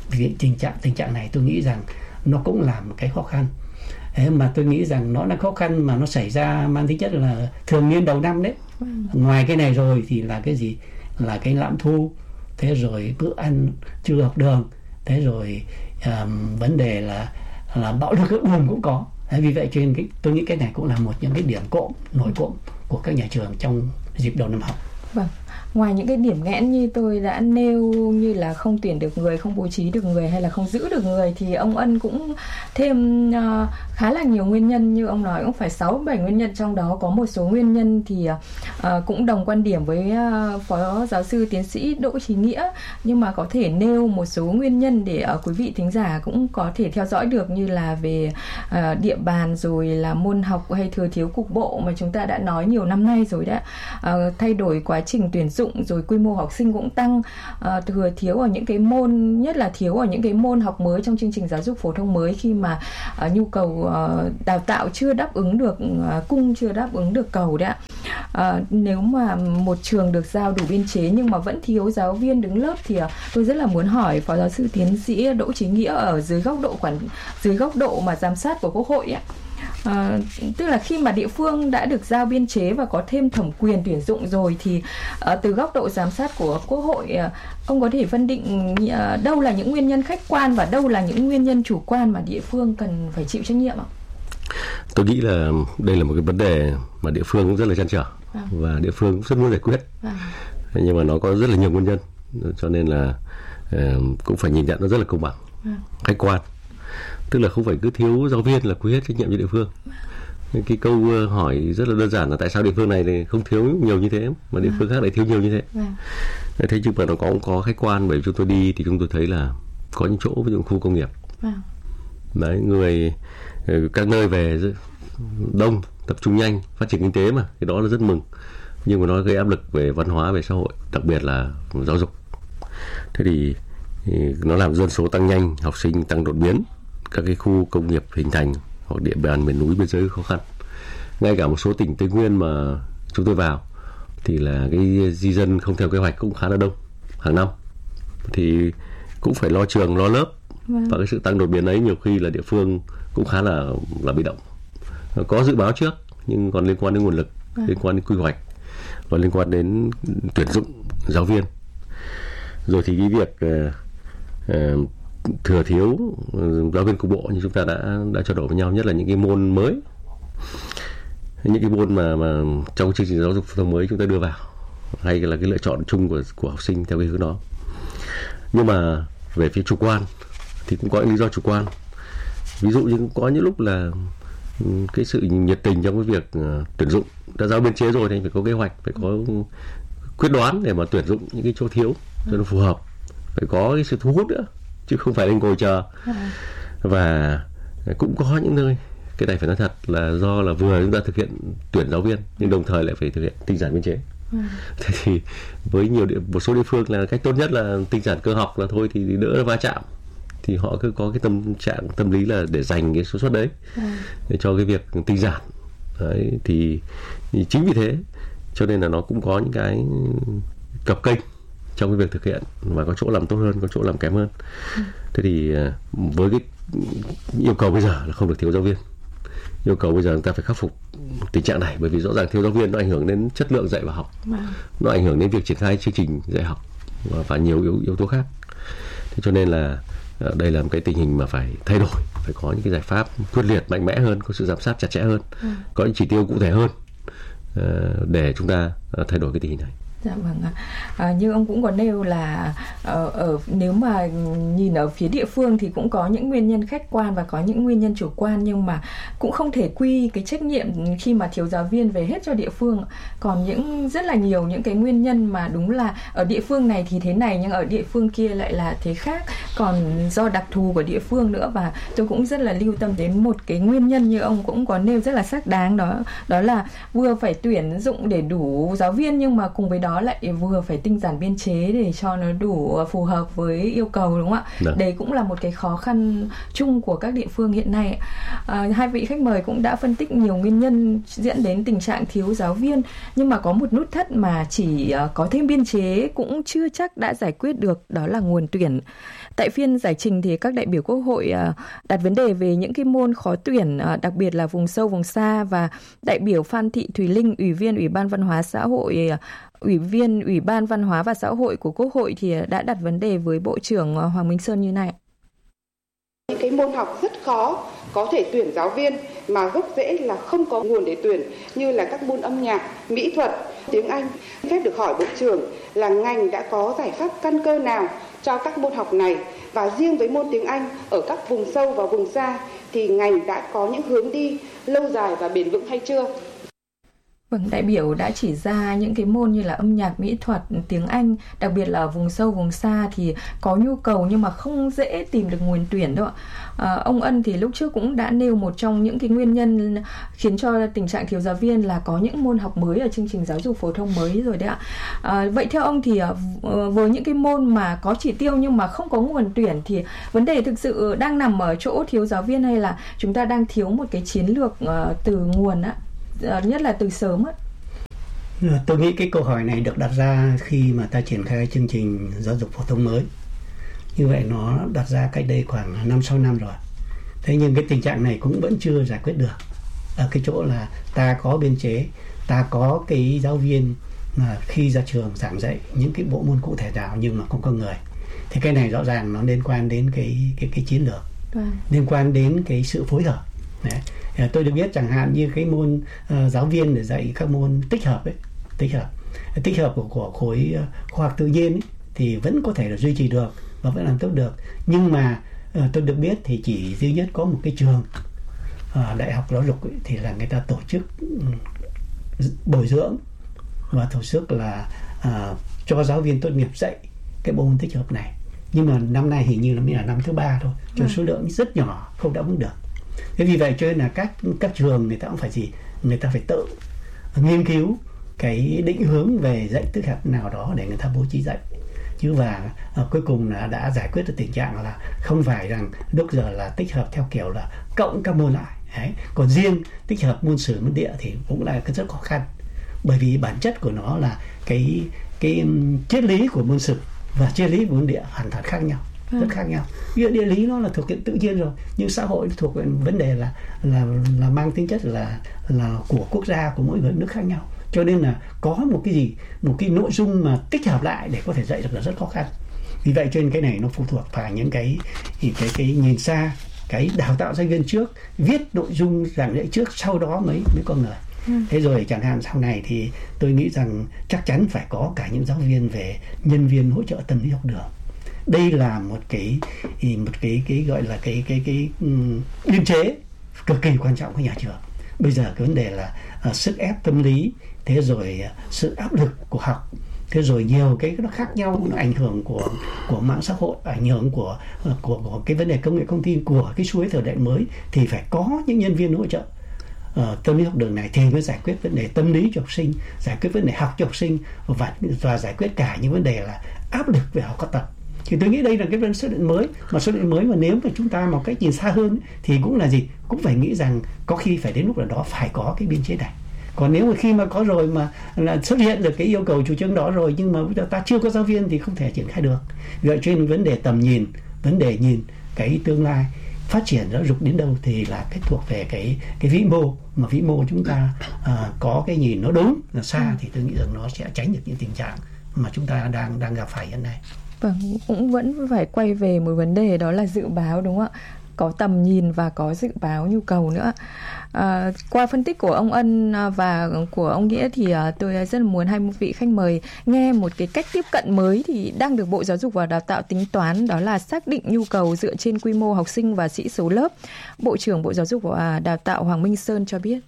[SPEAKER 25] Vì tình trạng này tôi nghĩ rằng nó cũng là một cái khó khăn. Thế mà tôi nghĩ rằng nó là khó khăn mà nó xảy ra mang tính chất là thường niên đầu năm đấy. Ngoài cái này rồi thì là cái gì? Là cái lạm thu, thế rồi bữa ăn trưa học đường, thế rồi vấn đề là bạo lực học đường cũng có. Vì vậy cho nên tôi nghĩ cái này cũng là một những cái điểm nổi cộm của các nhà trường trong dịp đầu năm học.
[SPEAKER 4] Vâng. Ngoài những cái điểm nghẽn như tôi đã nêu như là không tuyển được người, không bố trí được người hay là không giữ được người, thì ông Ân cũng thêm khá là nhiều nguyên nhân, như ông nói cũng phải 6-7 nguyên nhân, trong đó có một số nguyên nhân thì cũng đồng quan điểm với Phó Giáo sư Tiến sĩ Đỗ Chí Nghĩa, nhưng mà có thể nêu một số nguyên nhân để quý vị thính giả cũng có thể theo dõi được, như là về địa bàn, rồi là môn học hay thừa thiếu cục bộ mà chúng ta đã nói nhiều năm nay rồi đã, thay đổi quá trình tuyển dụng, rồi quy mô học sinh cũng tăng, thừa thiếu ở những cái môn, nhất là thiếu ở những cái môn học mới trong chương trình giáo dục phổ thông mới, khi mà nhu cầu đào tạo chưa đáp ứng được cung, chưa đáp ứng được cầu đấy ạ. Nếu mà một trường được giao đủ biên chế nhưng mà vẫn thiếu giáo viên đứng lớp thì tôi rất là muốn hỏi Phó Giáo sư Tiến sĩ Đỗ Chí Nghĩa ở dưới góc độ mà giám sát của Quốc hội ấy, tức là khi mà địa phương đã được giao biên chế và có thêm thẩm quyền tuyển dụng rồi thì từ góc độ giám sát của Quốc hội, ông có thể phân định đâu là những nguyên nhân khách quan và đâu là những nguyên nhân chủ quan mà địa phương cần phải chịu trách nhiệm ạ?
[SPEAKER 7] Tôi nghĩ là đây là một cái vấn đề mà địa phương cũng rất là trăn trở và địa phương cũng rất muốn giải quyết, nhưng mà nó có rất là nhiều nguyên nhân, cho nên là cũng phải nhìn nhận nó rất là công bằng, khách quan. Tức là không phải cứ thiếu giáo viên là quy hết trách nhiệm cho địa phương. Cái câu hỏi rất là đơn giản là tại sao địa phương này thì không thiếu nhiều như thế mà địa phương khác lại thiếu nhiều như thế. Thế nhưng mà nó cũng có khách quan, bởi vì chúng tôi đi thì chúng tôi thấy là có những chỗ ví dụ khu công nghiệp, đấy, người các nơi về đông, tập trung nhanh, phát triển kinh tế mà, cái đó là rất mừng, nhưng mà nó gây áp lực về văn hóa, về xã hội, đặc biệt là giáo dục. Thế thì nó làm dân số tăng nhanh, học sinh tăng đột biến, các cái khu công nghiệp hình thành hoặc địa bàn miền núi biên giới khó khăn. Ngay cả một số tỉnh Tây Nguyên mà chúng tôi vào thì là cái di dân không theo kế hoạch cũng khá là đông hàng năm, thì cũng phải lo trường, lo lớp, và cái sự tăng đột biến ấy nhiều khi là địa phương cũng khá là bị động. Có dự báo trước nhưng còn liên quan đến nguồn lực, liên quan đến quy hoạch và liên quan đến tuyển dụng giáo viên. Rồi thì cái việc thừa thiếu giáo viên cục bộ như chúng ta đã trao đổi với nhau, nhất là những cái môn mới, những cái môn mà trong chương trình giáo dục phổ thông mới chúng ta đưa vào, hay là cái lựa chọn chung của học sinh theo cái hướng đó. Nhưng mà về phía chủ quan thì cũng có những lý do chủ quan. Ví dụ như có những lúc là cái sự nhiệt tình trong cái việc tuyển dụng, đã giao biên chế rồi thì phải có kế hoạch, phải có quyết đoán để mà tuyển dụng những cái chỗ thiếu cho nó phù hợp, phải có cái sự thu hút nữa, chứ không phải lên ngồi chờ. Và cũng có những nơi, cái này phải nói thật là do là vừa chúng ta thực hiện tuyển giáo viên nhưng đồng thời lại phải thực hiện tinh giản biên chế. Thế thì với một số địa phương là cách tốt nhất là tinh giản cơ học, là thôi thì đỡ va chạm, thì họ cứ có cái tâm lý là để dành cái số suất đấy để cho cái việc tinh giản. Đấy, thì chính vì thế cho nên là nó cũng có những cái cập kênh trong cái việc thực hiện, và có chỗ làm tốt hơn, có chỗ làm kém hơn. Thế thì với cái yêu cầu bây giờ là không được thiếu giáo viên, yêu cầu bây giờ chúng ta phải khắc phục tình trạng này, bởi vì rõ ràng thiếu giáo viên nó ảnh hưởng đến chất lượng dạy và học, nó ảnh hưởng đến việc triển khai chương trình dạy học và nhiều yếu tố khác. Thế cho nên là đây là một cái tình hình mà phải thay đổi, phải có những cái giải pháp quyết liệt, mạnh mẽ hơn, có sự giám sát chặt chẽ hơn, có những chỉ tiêu cụ thể hơn để chúng ta thay đổi cái tình hình này.
[SPEAKER 4] Dạ vâng ạ. Như ông cũng có nêu là nếu mà nhìn ở phía địa phương thì cũng có những nguyên nhân khách quan và có những nguyên nhân chủ quan, nhưng mà cũng không thể quy cái trách nhiệm khi mà thiếu giáo viên về hết cho địa phương. Còn rất là nhiều những cái nguyên nhân mà đúng là ở địa phương này thì thế này nhưng ở địa phương kia lại là thế khác, còn do đặc thù của địa phương nữa. Và tôi cũng rất là lưu tâm đến một cái nguyên nhân như ông cũng có nêu rất là xác đáng, đó là vừa phải tuyển dụng để đủ giáo viên, nhưng mà cùng với đó đó lại vừa phải tinh giản biên chế để cho nó đủ phù hợp với yêu cầu, đúng không ạ? Đấy cũng là một cái khó khăn chung của các địa phương hiện nay. Hai vị khách mời cũng đã phân tích nhiều nguyên nhân dẫn đến tình trạng thiếu giáo viên, nhưng mà có một nút thắt mà chỉ có thêm biên chế cũng chưa chắc đã giải quyết được, đó là nguồn tuyển. Tại phiên giải trình thì các đại biểu Quốc hội đặt vấn đề về những cái môn khó tuyển, đặc biệt là vùng sâu vùng xa, và đại biểu Phan Thị Thùy Linh, Ủy viên Ủy ban Văn hóa Xã hội, Ủy viên Ủy ban Văn hóa và Xã hội của Quốc hội thì đã đặt vấn đề với Bộ trưởng Hoàng Minh Sơn như này.
[SPEAKER 5] Những cái môn học rất khó có thể tuyển giáo viên mà gốc rễ là không có nguồn để tuyển, như là các môn âm nhạc, mỹ thuật, tiếng Anh. Phép được hỏi Bộ trưởng là ngành đã có giải pháp căn cơ nào cho các môn học này, và riêng với môn tiếng Anh ở các vùng sâu và vùng xa thì ngành đã có những hướng đi lâu dài và bền vững hay chưa?
[SPEAKER 4] Vâng, đại biểu đã chỉ ra những cái môn như là âm nhạc, mỹ thuật, tiếng Anh, đặc biệt là vùng sâu, vùng xa thì có nhu cầu nhưng mà không dễ tìm được nguồn tuyển đâu ạ. Ông Ân thì lúc trước cũng đã nêu một trong những cái nguyên nhân khiến cho tình trạng thiếu giáo viên là có những môn học mới ở chương trình giáo dục phổ thông mới rồi đấy ạ. Vậy theo ông thì với những cái môn mà có chỉ tiêu nhưng mà không có nguồn tuyển thì vấn đề thực sự đang nằm ở chỗ thiếu giáo viên, hay là chúng ta đang thiếu một cái chiến lược từ nguồn á? Nhất là từ sớm á.
[SPEAKER 25] Tôi nghĩ cái câu hỏi này được đặt ra khi mà ta triển khai chương trình giáo dục phổ thông mới. Như vậy nó đặt ra cách đây khoảng 5-6 năm rồi. Thế nhưng cái tình trạng này cũng vẫn chưa giải quyết được. Ở cái chỗ là ta có biên chế, ta có cái giáo viên mà khi ra trường giảng dạy những cái bộ môn cụ thể nào nhưng mà không có người. Thì cái này rõ ràng nó liên quan đến cái chiến lược, liên quan đến cái sự phối hợp. Đấy. Tôi được biết chẳng hạn như cái môn giáo viên để dạy các môn tích hợp của khối khoa học tự nhiên ấy, thì vẫn có thể là duy trì được và vẫn làm tốt được. Nhưng mà tôi được biết thì chỉ duy nhất có một cái trường đại học giáo dục ấy, thì là người ta tổ chức bồi dưỡng và tổ chức là cho giáo viên tốt nghiệp dạy cái bộ môn tích hợp này. Nhưng mà năm nay hình như là mới là năm thứ 3 thôi, cho số lượng rất nhỏ, không đáp ứng được. Thế vì vậy cho nên là các trường người ta cũng phải người ta phải tự nghiên cứu cái định hướng về dạy tích hợp nào đó để người ta bố trí dạy. Chứ và cuối cùng là đã giải quyết được tình trạng là không phải rằng lúc giờ là tích hợp theo kiểu là cộng các môn lại. Đấy. Còn riêng tích hợp môn sử môn địa thì cũng là cái rất khó khăn. Bởi vì bản chất của nó là cái triết lý của môn sử và triết lý của môn địa hoàn toàn khác nhau. Rất khác nhau. Ví dụ địa lý nó là thuộc hiện tự nhiên rồi, nhưng xã hội thuộc vấn đề là mang tính chất là của quốc gia, của mỗi nước khác nhau. Cho nên là có một cái nội dung mà tích hợp lại để có thể dạy được là rất khó khăn. Vì vậy cho nên cái này nó phụ thuộc vào những cái nhìn xa, cái đào tạo giáo viên trước, viết nội dung giảng dạy trước, sau đó mới có người. Thế rồi chẳng hạn sau này thì tôi nghĩ rằng chắc chắn phải có cả những giáo viên về nhân viên hỗ trợ tâm lý học đường. Đây là một cái gọi là cái biên chế cực kỳ quan trọng của nhà trường. Bây giờ cái vấn đề là sức ép tâm lý, thế rồi sự áp lực của học, thế rồi nhiều cái nó khác nhau, nó ảnh hưởng của mạng xã hội, ảnh hưởng của cái vấn đề công nghệ thông tin, của cái xu thế thời đại mới, thì phải có những nhân viên hỗ trợ tâm lý học đường này thì mới giải quyết vấn đề tâm lý cho học sinh, giải quyết vấn đề học cho học sinh và giải quyết cả những vấn đề là áp lực về học tập. Thì tôi nghĩ đây là cái vấn số định mới, mà số định mới mà nếu mà chúng ta một cách nhìn xa hơn thì cũng là gì, cũng phải nghĩ rằng có khi phải đến lúc nào đó phải có cái biên chế này. Còn nếu mà khi mà có rồi mà là xuất hiện được cái yêu cầu chủ trương đó rồi nhưng mà bây giờ ta chưa có giáo viên thì không thể triển khai được. Vậy cho nên vấn đề tầm nhìn, vấn đề nhìn cái tương lai phát triển giáo dục đến đâu thì là cái thuộc về cái vĩ mô, mà vĩ mô chúng ta có cái nhìn nó đúng là xa thì tôi nghĩ rằng nó sẽ tránh được những tình trạng mà chúng ta đang gặp phải hiện nay.
[SPEAKER 4] Vâng, cũng vẫn phải quay về một vấn đề đó là dự báo, đúng không ạ? Có tầm nhìn và có dự báo nhu cầu nữa. Qua phân tích của ông Ân và của ông Nghĩa thì tôi rất là muốn hai vị khách mời nghe một cái cách tiếp cận mới thì đang được Bộ Giáo dục và Đào tạo tính toán, đó là xác định nhu cầu dựa trên quy mô học sinh và sĩ số lớp. Bộ trưởng Bộ Giáo dục và Đào tạo Hoàng Minh Sơn cho biết.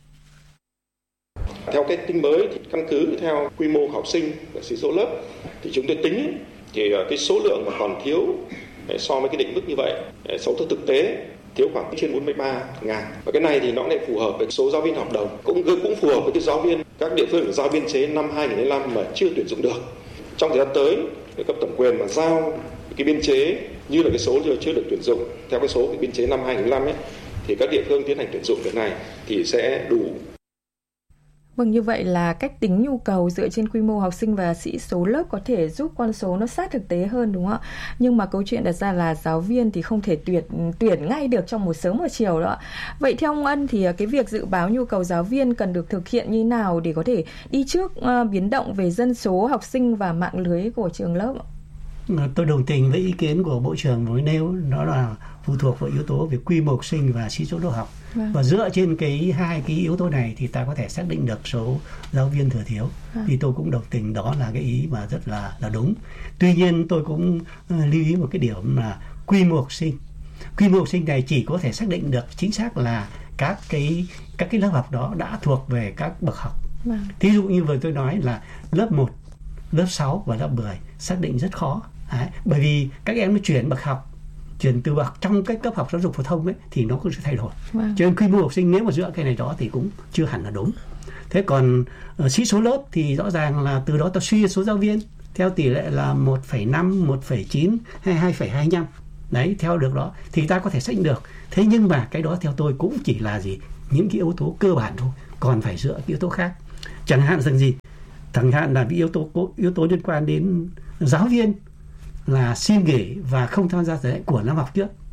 [SPEAKER 8] Theo cái tính mới thì căn cứ theo quy mô học sinh và sĩ số lớp thì chúng tôi tính thì cái số lượng mà còn thiếu so với cái định mức như vậy, so với thực tế thiếu khoảng trên 43.000. Và cái này thì nó lại phù hợp với số giáo viên hợp đồng, cũng phù hợp với cái giáo viên các địa phương giao biên chế năm 2005 mà chưa tuyển dụng được. Trong thời gian tới, cái cấp thẩm quyền mà giao cái biên chế như là cái số chưa được tuyển dụng theo cái số cái biên chế năm 2005 ấy, thì các địa phương tiến hành tuyển dụng việc này thì sẽ đủ.
[SPEAKER 4] Vâng, như vậy là cách tính nhu cầu dựa trên quy mô học sinh và sĩ số lớp có thể giúp con số nó sát thực tế hơn, đúng không ạ? Nhưng mà câu chuyện đặt ra là giáo viên thì không thể tuyển ngay được trong một sớm một chiều đó. Vậy theo ông Ân thì cái việc dự báo nhu cầu giáo viên cần được thực hiện như nào để có thể đi trước biến động về dân số học sinh và mạng lưới của trường lớp ạ?
[SPEAKER 25] Tôi đồng tình với ý kiến của Bộ trưởng mới nêu, đó là phụ thuộc vào yếu tố về quy mô học sinh và sĩ số lớp học. Và dựa trên hai cái yếu tố này thì ta có thể xác định được số giáo viên thừa thiếu. Thì tôi cũng đồng tình, đó là cái ý mà rất là đúng. Tuy nhiên tôi cũng lưu ý một cái điểm là quy mô học sinh. Quy mô học sinh này chỉ có thể xác định được chính xác là các cái lớp học đó đã thuộc về các bậc học. Thí dụ như vừa tôi nói là lớp 1, lớp 6 và lớp 10 xác định rất khó. Bởi vì các em nó chuyển bậc học, chuyển từ bậc trong cái cấp học giáo dục phổ thông ấy, thì nó cũng sẽ thay đổi. Cho nên quy mô học sinh nếu mà dựa cái này đó thì cũng chưa hẳn là đúng. Thế còn sĩ số lớp thì rõ ràng là từ đó ta suy số giáo viên theo tỷ lệ là 1,5, 1,9 hay 2,25. Đấy, theo được đó thì ta có thể xác định được. Thế nhưng mà cái đó theo tôi cũng chỉ là những cái yếu tố cơ bản thôi, còn phải dựa cái yếu tố khác. Chẳng hạn rằng chẳng hạn là cái yếu tố liên quan đến giáo viên là xin nghỉ và không tham gia dạy của năm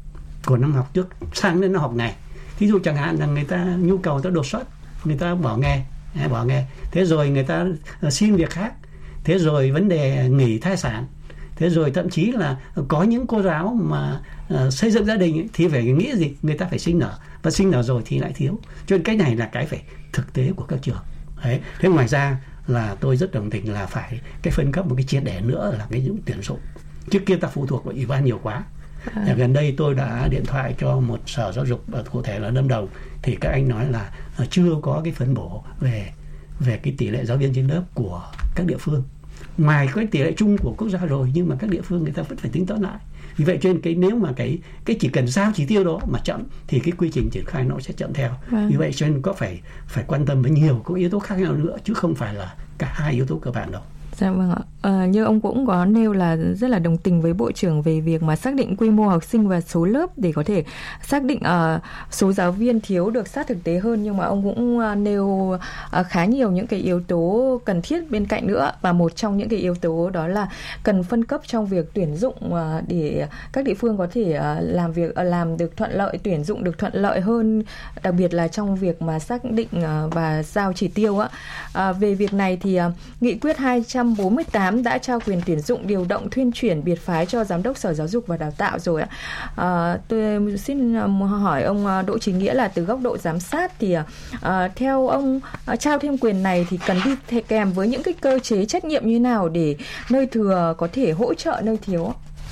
[SPEAKER 25] học trước sang đến năm học này. Thí dụ chẳng hạn là người ta nhu cầu ta đột xuất, người ta bỏ nghề, thế rồi người ta xin việc khác, thế rồi vấn đề nghỉ thai sản, thế rồi thậm chí là có những cô giáo mà xây dựng gia đình ấy, thì phải nghĩ gì, người ta phải sinh nở, và sinh nở rồi thì lại thiếu. Cho nên cái này là cái phải thực tế của các trường. Đấy. Thế ngoài ra là tôi rất đồng tình là phải cái phân cấp một cái triệt để nữa là cái những tuyển dụng. Trước kia ta phụ thuộc vào ủy ban nhiều quá. Gần đây tôi đã điện thoại cho một sở giáo dục cụ thể là Lâm Đồng, thì các anh nói là chưa có cái phân bổ về cái tỷ lệ giáo viên trên lớp của các địa phương. Ngoài cái tỷ lệ chung của quốc gia rồi, nhưng mà các địa phương người ta vẫn phải tính toán lại. Vì vậy cho nên nếu mà cái chỉ cần giao chỉ tiêu đó mà chậm thì cái quy trình triển khai nó sẽ chậm theo. Vì vậy cho nên có phải quan tâm với nhiều các yếu tố khác nhau nữa, chứ không phải là cả hai yếu tố cơ bản đâu.
[SPEAKER 4] Dạ vâng ạ. Như ông cũng có nêu là rất là đồng tình với Bộ trưởng về việc mà xác định quy mô học sinh và số lớp để có thể xác định số giáo viên thiếu được sát thực tế hơn, nhưng mà ông cũng nêu khá nhiều những cái yếu tố cần thiết bên cạnh nữa, và một trong những cái yếu tố đó là cần phân cấp trong việc tuyển dụng để các địa phương có thể làm được thuận lợi, tuyển dụng được thuận lợi hơn, đặc biệt là trong việc mà xác định và giao chỉ tiêu á. Về việc này thì nghị quyết 248 đã trao quyền tuyển dụng, điều động, thuyên chuyển, biệt phái cho Giám đốc Sở Giáo dục và Đào tạo rồi ạ. Tôi xin hỏi ông Đỗ Chí Nghĩa là từ góc độ giám sát thì theo ông trao thêm quyền này thì cần đi kèm với những cái cơ chế trách nhiệm như nào để nơi thừa có thể hỗ trợ nơi thiếu?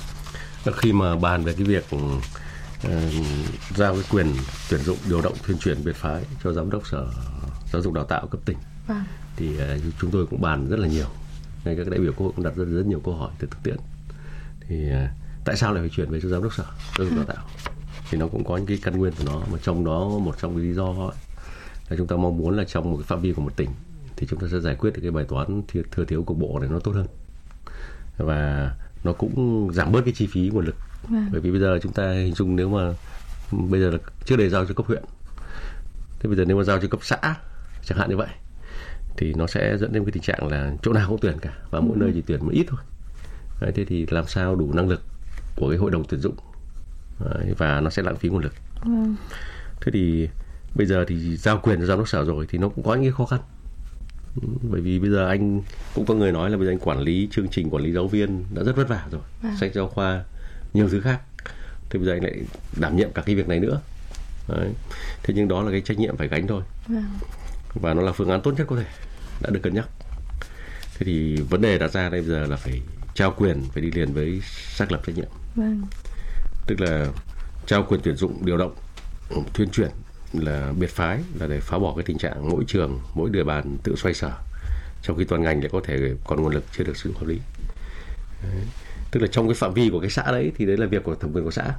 [SPEAKER 7] Khi mà bàn về cái việc giao cái quyền tuyển dụng, điều động, thuyên chuyển, biệt phái cho Giám đốc Sở Giáo dục Đào tạo cấp tỉnh, thì chúng tôi cũng bàn rất là nhiều. Ngay các đại biểu Quốc hội cũng đặt rất nhiều câu hỏi từ thực tiễn. Thì tại sao lại phải chuyển về cho Giám đốc Sở Giáo dục Đào tạo? Thì nó cũng có những cái căn nguyên của nó, mà trong đó một trong cái lý do là chúng ta mong muốn là trong một cái phạm vi của một tỉnh thì chúng ta sẽ giải quyết được cái bài toán thừa thiếu cục bộ này nó tốt hơn, và nó cũng giảm bớt cái chi phí nguồn lực. Bởi vì bây giờ chúng ta hình dung, nếu mà bây giờ là trước đây giao cho cấp huyện, thế bây giờ nếu mà giao cho cấp xã chẳng hạn như vậy, thì nó sẽ dẫn đến cái tình trạng là chỗ nào cũng tuyển cả, và mỗi nơi chỉ tuyển một ít thôi. Đấy, thế thì làm sao đủ năng lực của cái hội đồng tuyển dụng. Đấy, và nó sẽ lãng phí nguồn lực. Thế thì bây giờ thì giao quyền cho Giám đốc Sở rồi thì nó cũng có những cái khó khăn. Bởi vì bây giờ anh cũng có người nói là bây giờ anh quản lý chương trình, quản lý giáo viên đã rất vất vả rồi, sách giáo khoa, nhiều thứ khác. Thế bây giờ anh lại đảm nhiệm cả cái việc này nữa. Đấy. Thế nhưng đó là cái trách nhiệm phải gánh thôi. Và nó là phương án tốt nhất có thể, đã được cân nhắc. Thế thì vấn đề đặt ra đây bây giờ là phải trao quyền, phải đi liền với xác lập trách nhiệm. Tức là trao quyền tuyển dụng, điều động, thuyên chuyển, là biệt phái, là để phá bỏ cái tình trạng mỗi trường, mỗi địa bàn tự xoay sở, trong khi toàn ngành lại có thể còn nguồn lực chưa được sử dụng hợp lý. Đấy. Tức là trong cái phạm vi của cái xã đấy thì đấy là việc của thẩm quyền của xã.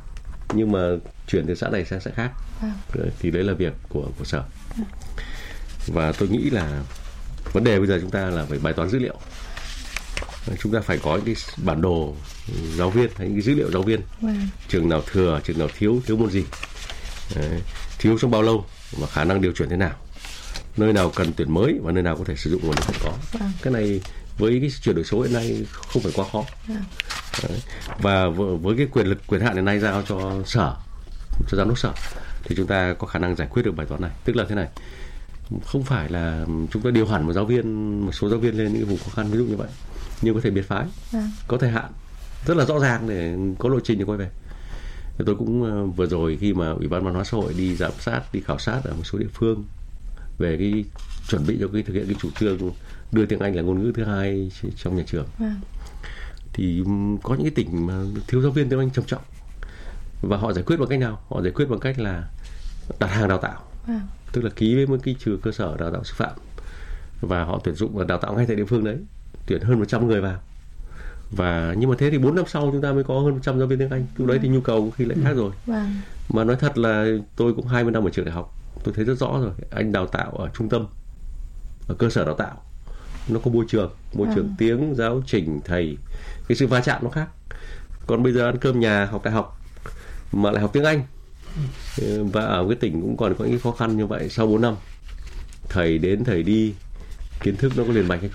[SPEAKER 7] nhưng mà chuyển từ xã này sang xã khác. Thì đấy là việc của sở. Và tôi nghĩ là vấn đề bây giờ chúng ta là phải bài toán dữ liệu. Chúng ta phải có những cái bản đồ giáo viên hay những cái dữ liệu giáo viên. Trường nào thừa, trường nào thiếu môn gì, thiếu trong bao lâu và khả năng điều chuyển thế nào, nơi nào cần tuyển mới và nơi nào có thể sử dụng nguồn lực hiện có. Cái này với cái chuyển đổi số hiện nay không phải quá khó. Và với cái quyền hạn hiện nay giao cho sở, cho giám đốc sở, thì chúng ta có khả năng giải quyết được bài toán này. Tức là thế này, không phải là chúng ta điều hẳn một số giáo viên lên những vùng khó khăn ví dụ như vậy, nhưng có thể biệt phái, có thời hạn rất là rõ ràng để có lộ trình để quay về. Tôi cũng vừa rồi khi mà Ủy ban Văn hóa Xã hội đi giám sát, đi khảo sát ở một số địa phương về cái chuẩn bị cho cái thực hiện cái chủ trương đưa tiếng Anh là ngôn ngữ thứ hai trong nhà trường, thì có những cái tỉnh mà thiếu giáo viên tiếng Anh trầm trọng, và họ giải quyết bằng cách nào? Họ giải quyết bằng cách là đặt hàng đào tạo, tức là ký với một cái trường cơ sở đào tạo sư phạm, và họ tuyển dụng và đào tạo ngay tại địa phương đấy, tuyển hơn 100 người vào. Và nhưng mà thế thì 4 năm sau chúng ta mới có hơn 100 giáo viên tiếng Anh. Lúc đấy thì nhu cầu khi lại khác rồi. Mà nói thật là tôi cũng 20 năm ở trường đại học, tôi thấy rất rõ rồi. Anh đào tạo ở trung tâm, ở cơ sở đào tạo, nó có môi trường tiếng, giáo trình, thầy, cái sự va chạm nó khác. Còn bây giờ ăn cơm nhà, học đại học mà lại học tiếng Anh, và ở cái tỉnh cũng còn có những khó khăn như vậy. Sau 4 năm thầy đến thầy đi, kiến thức nó có liền mạch hay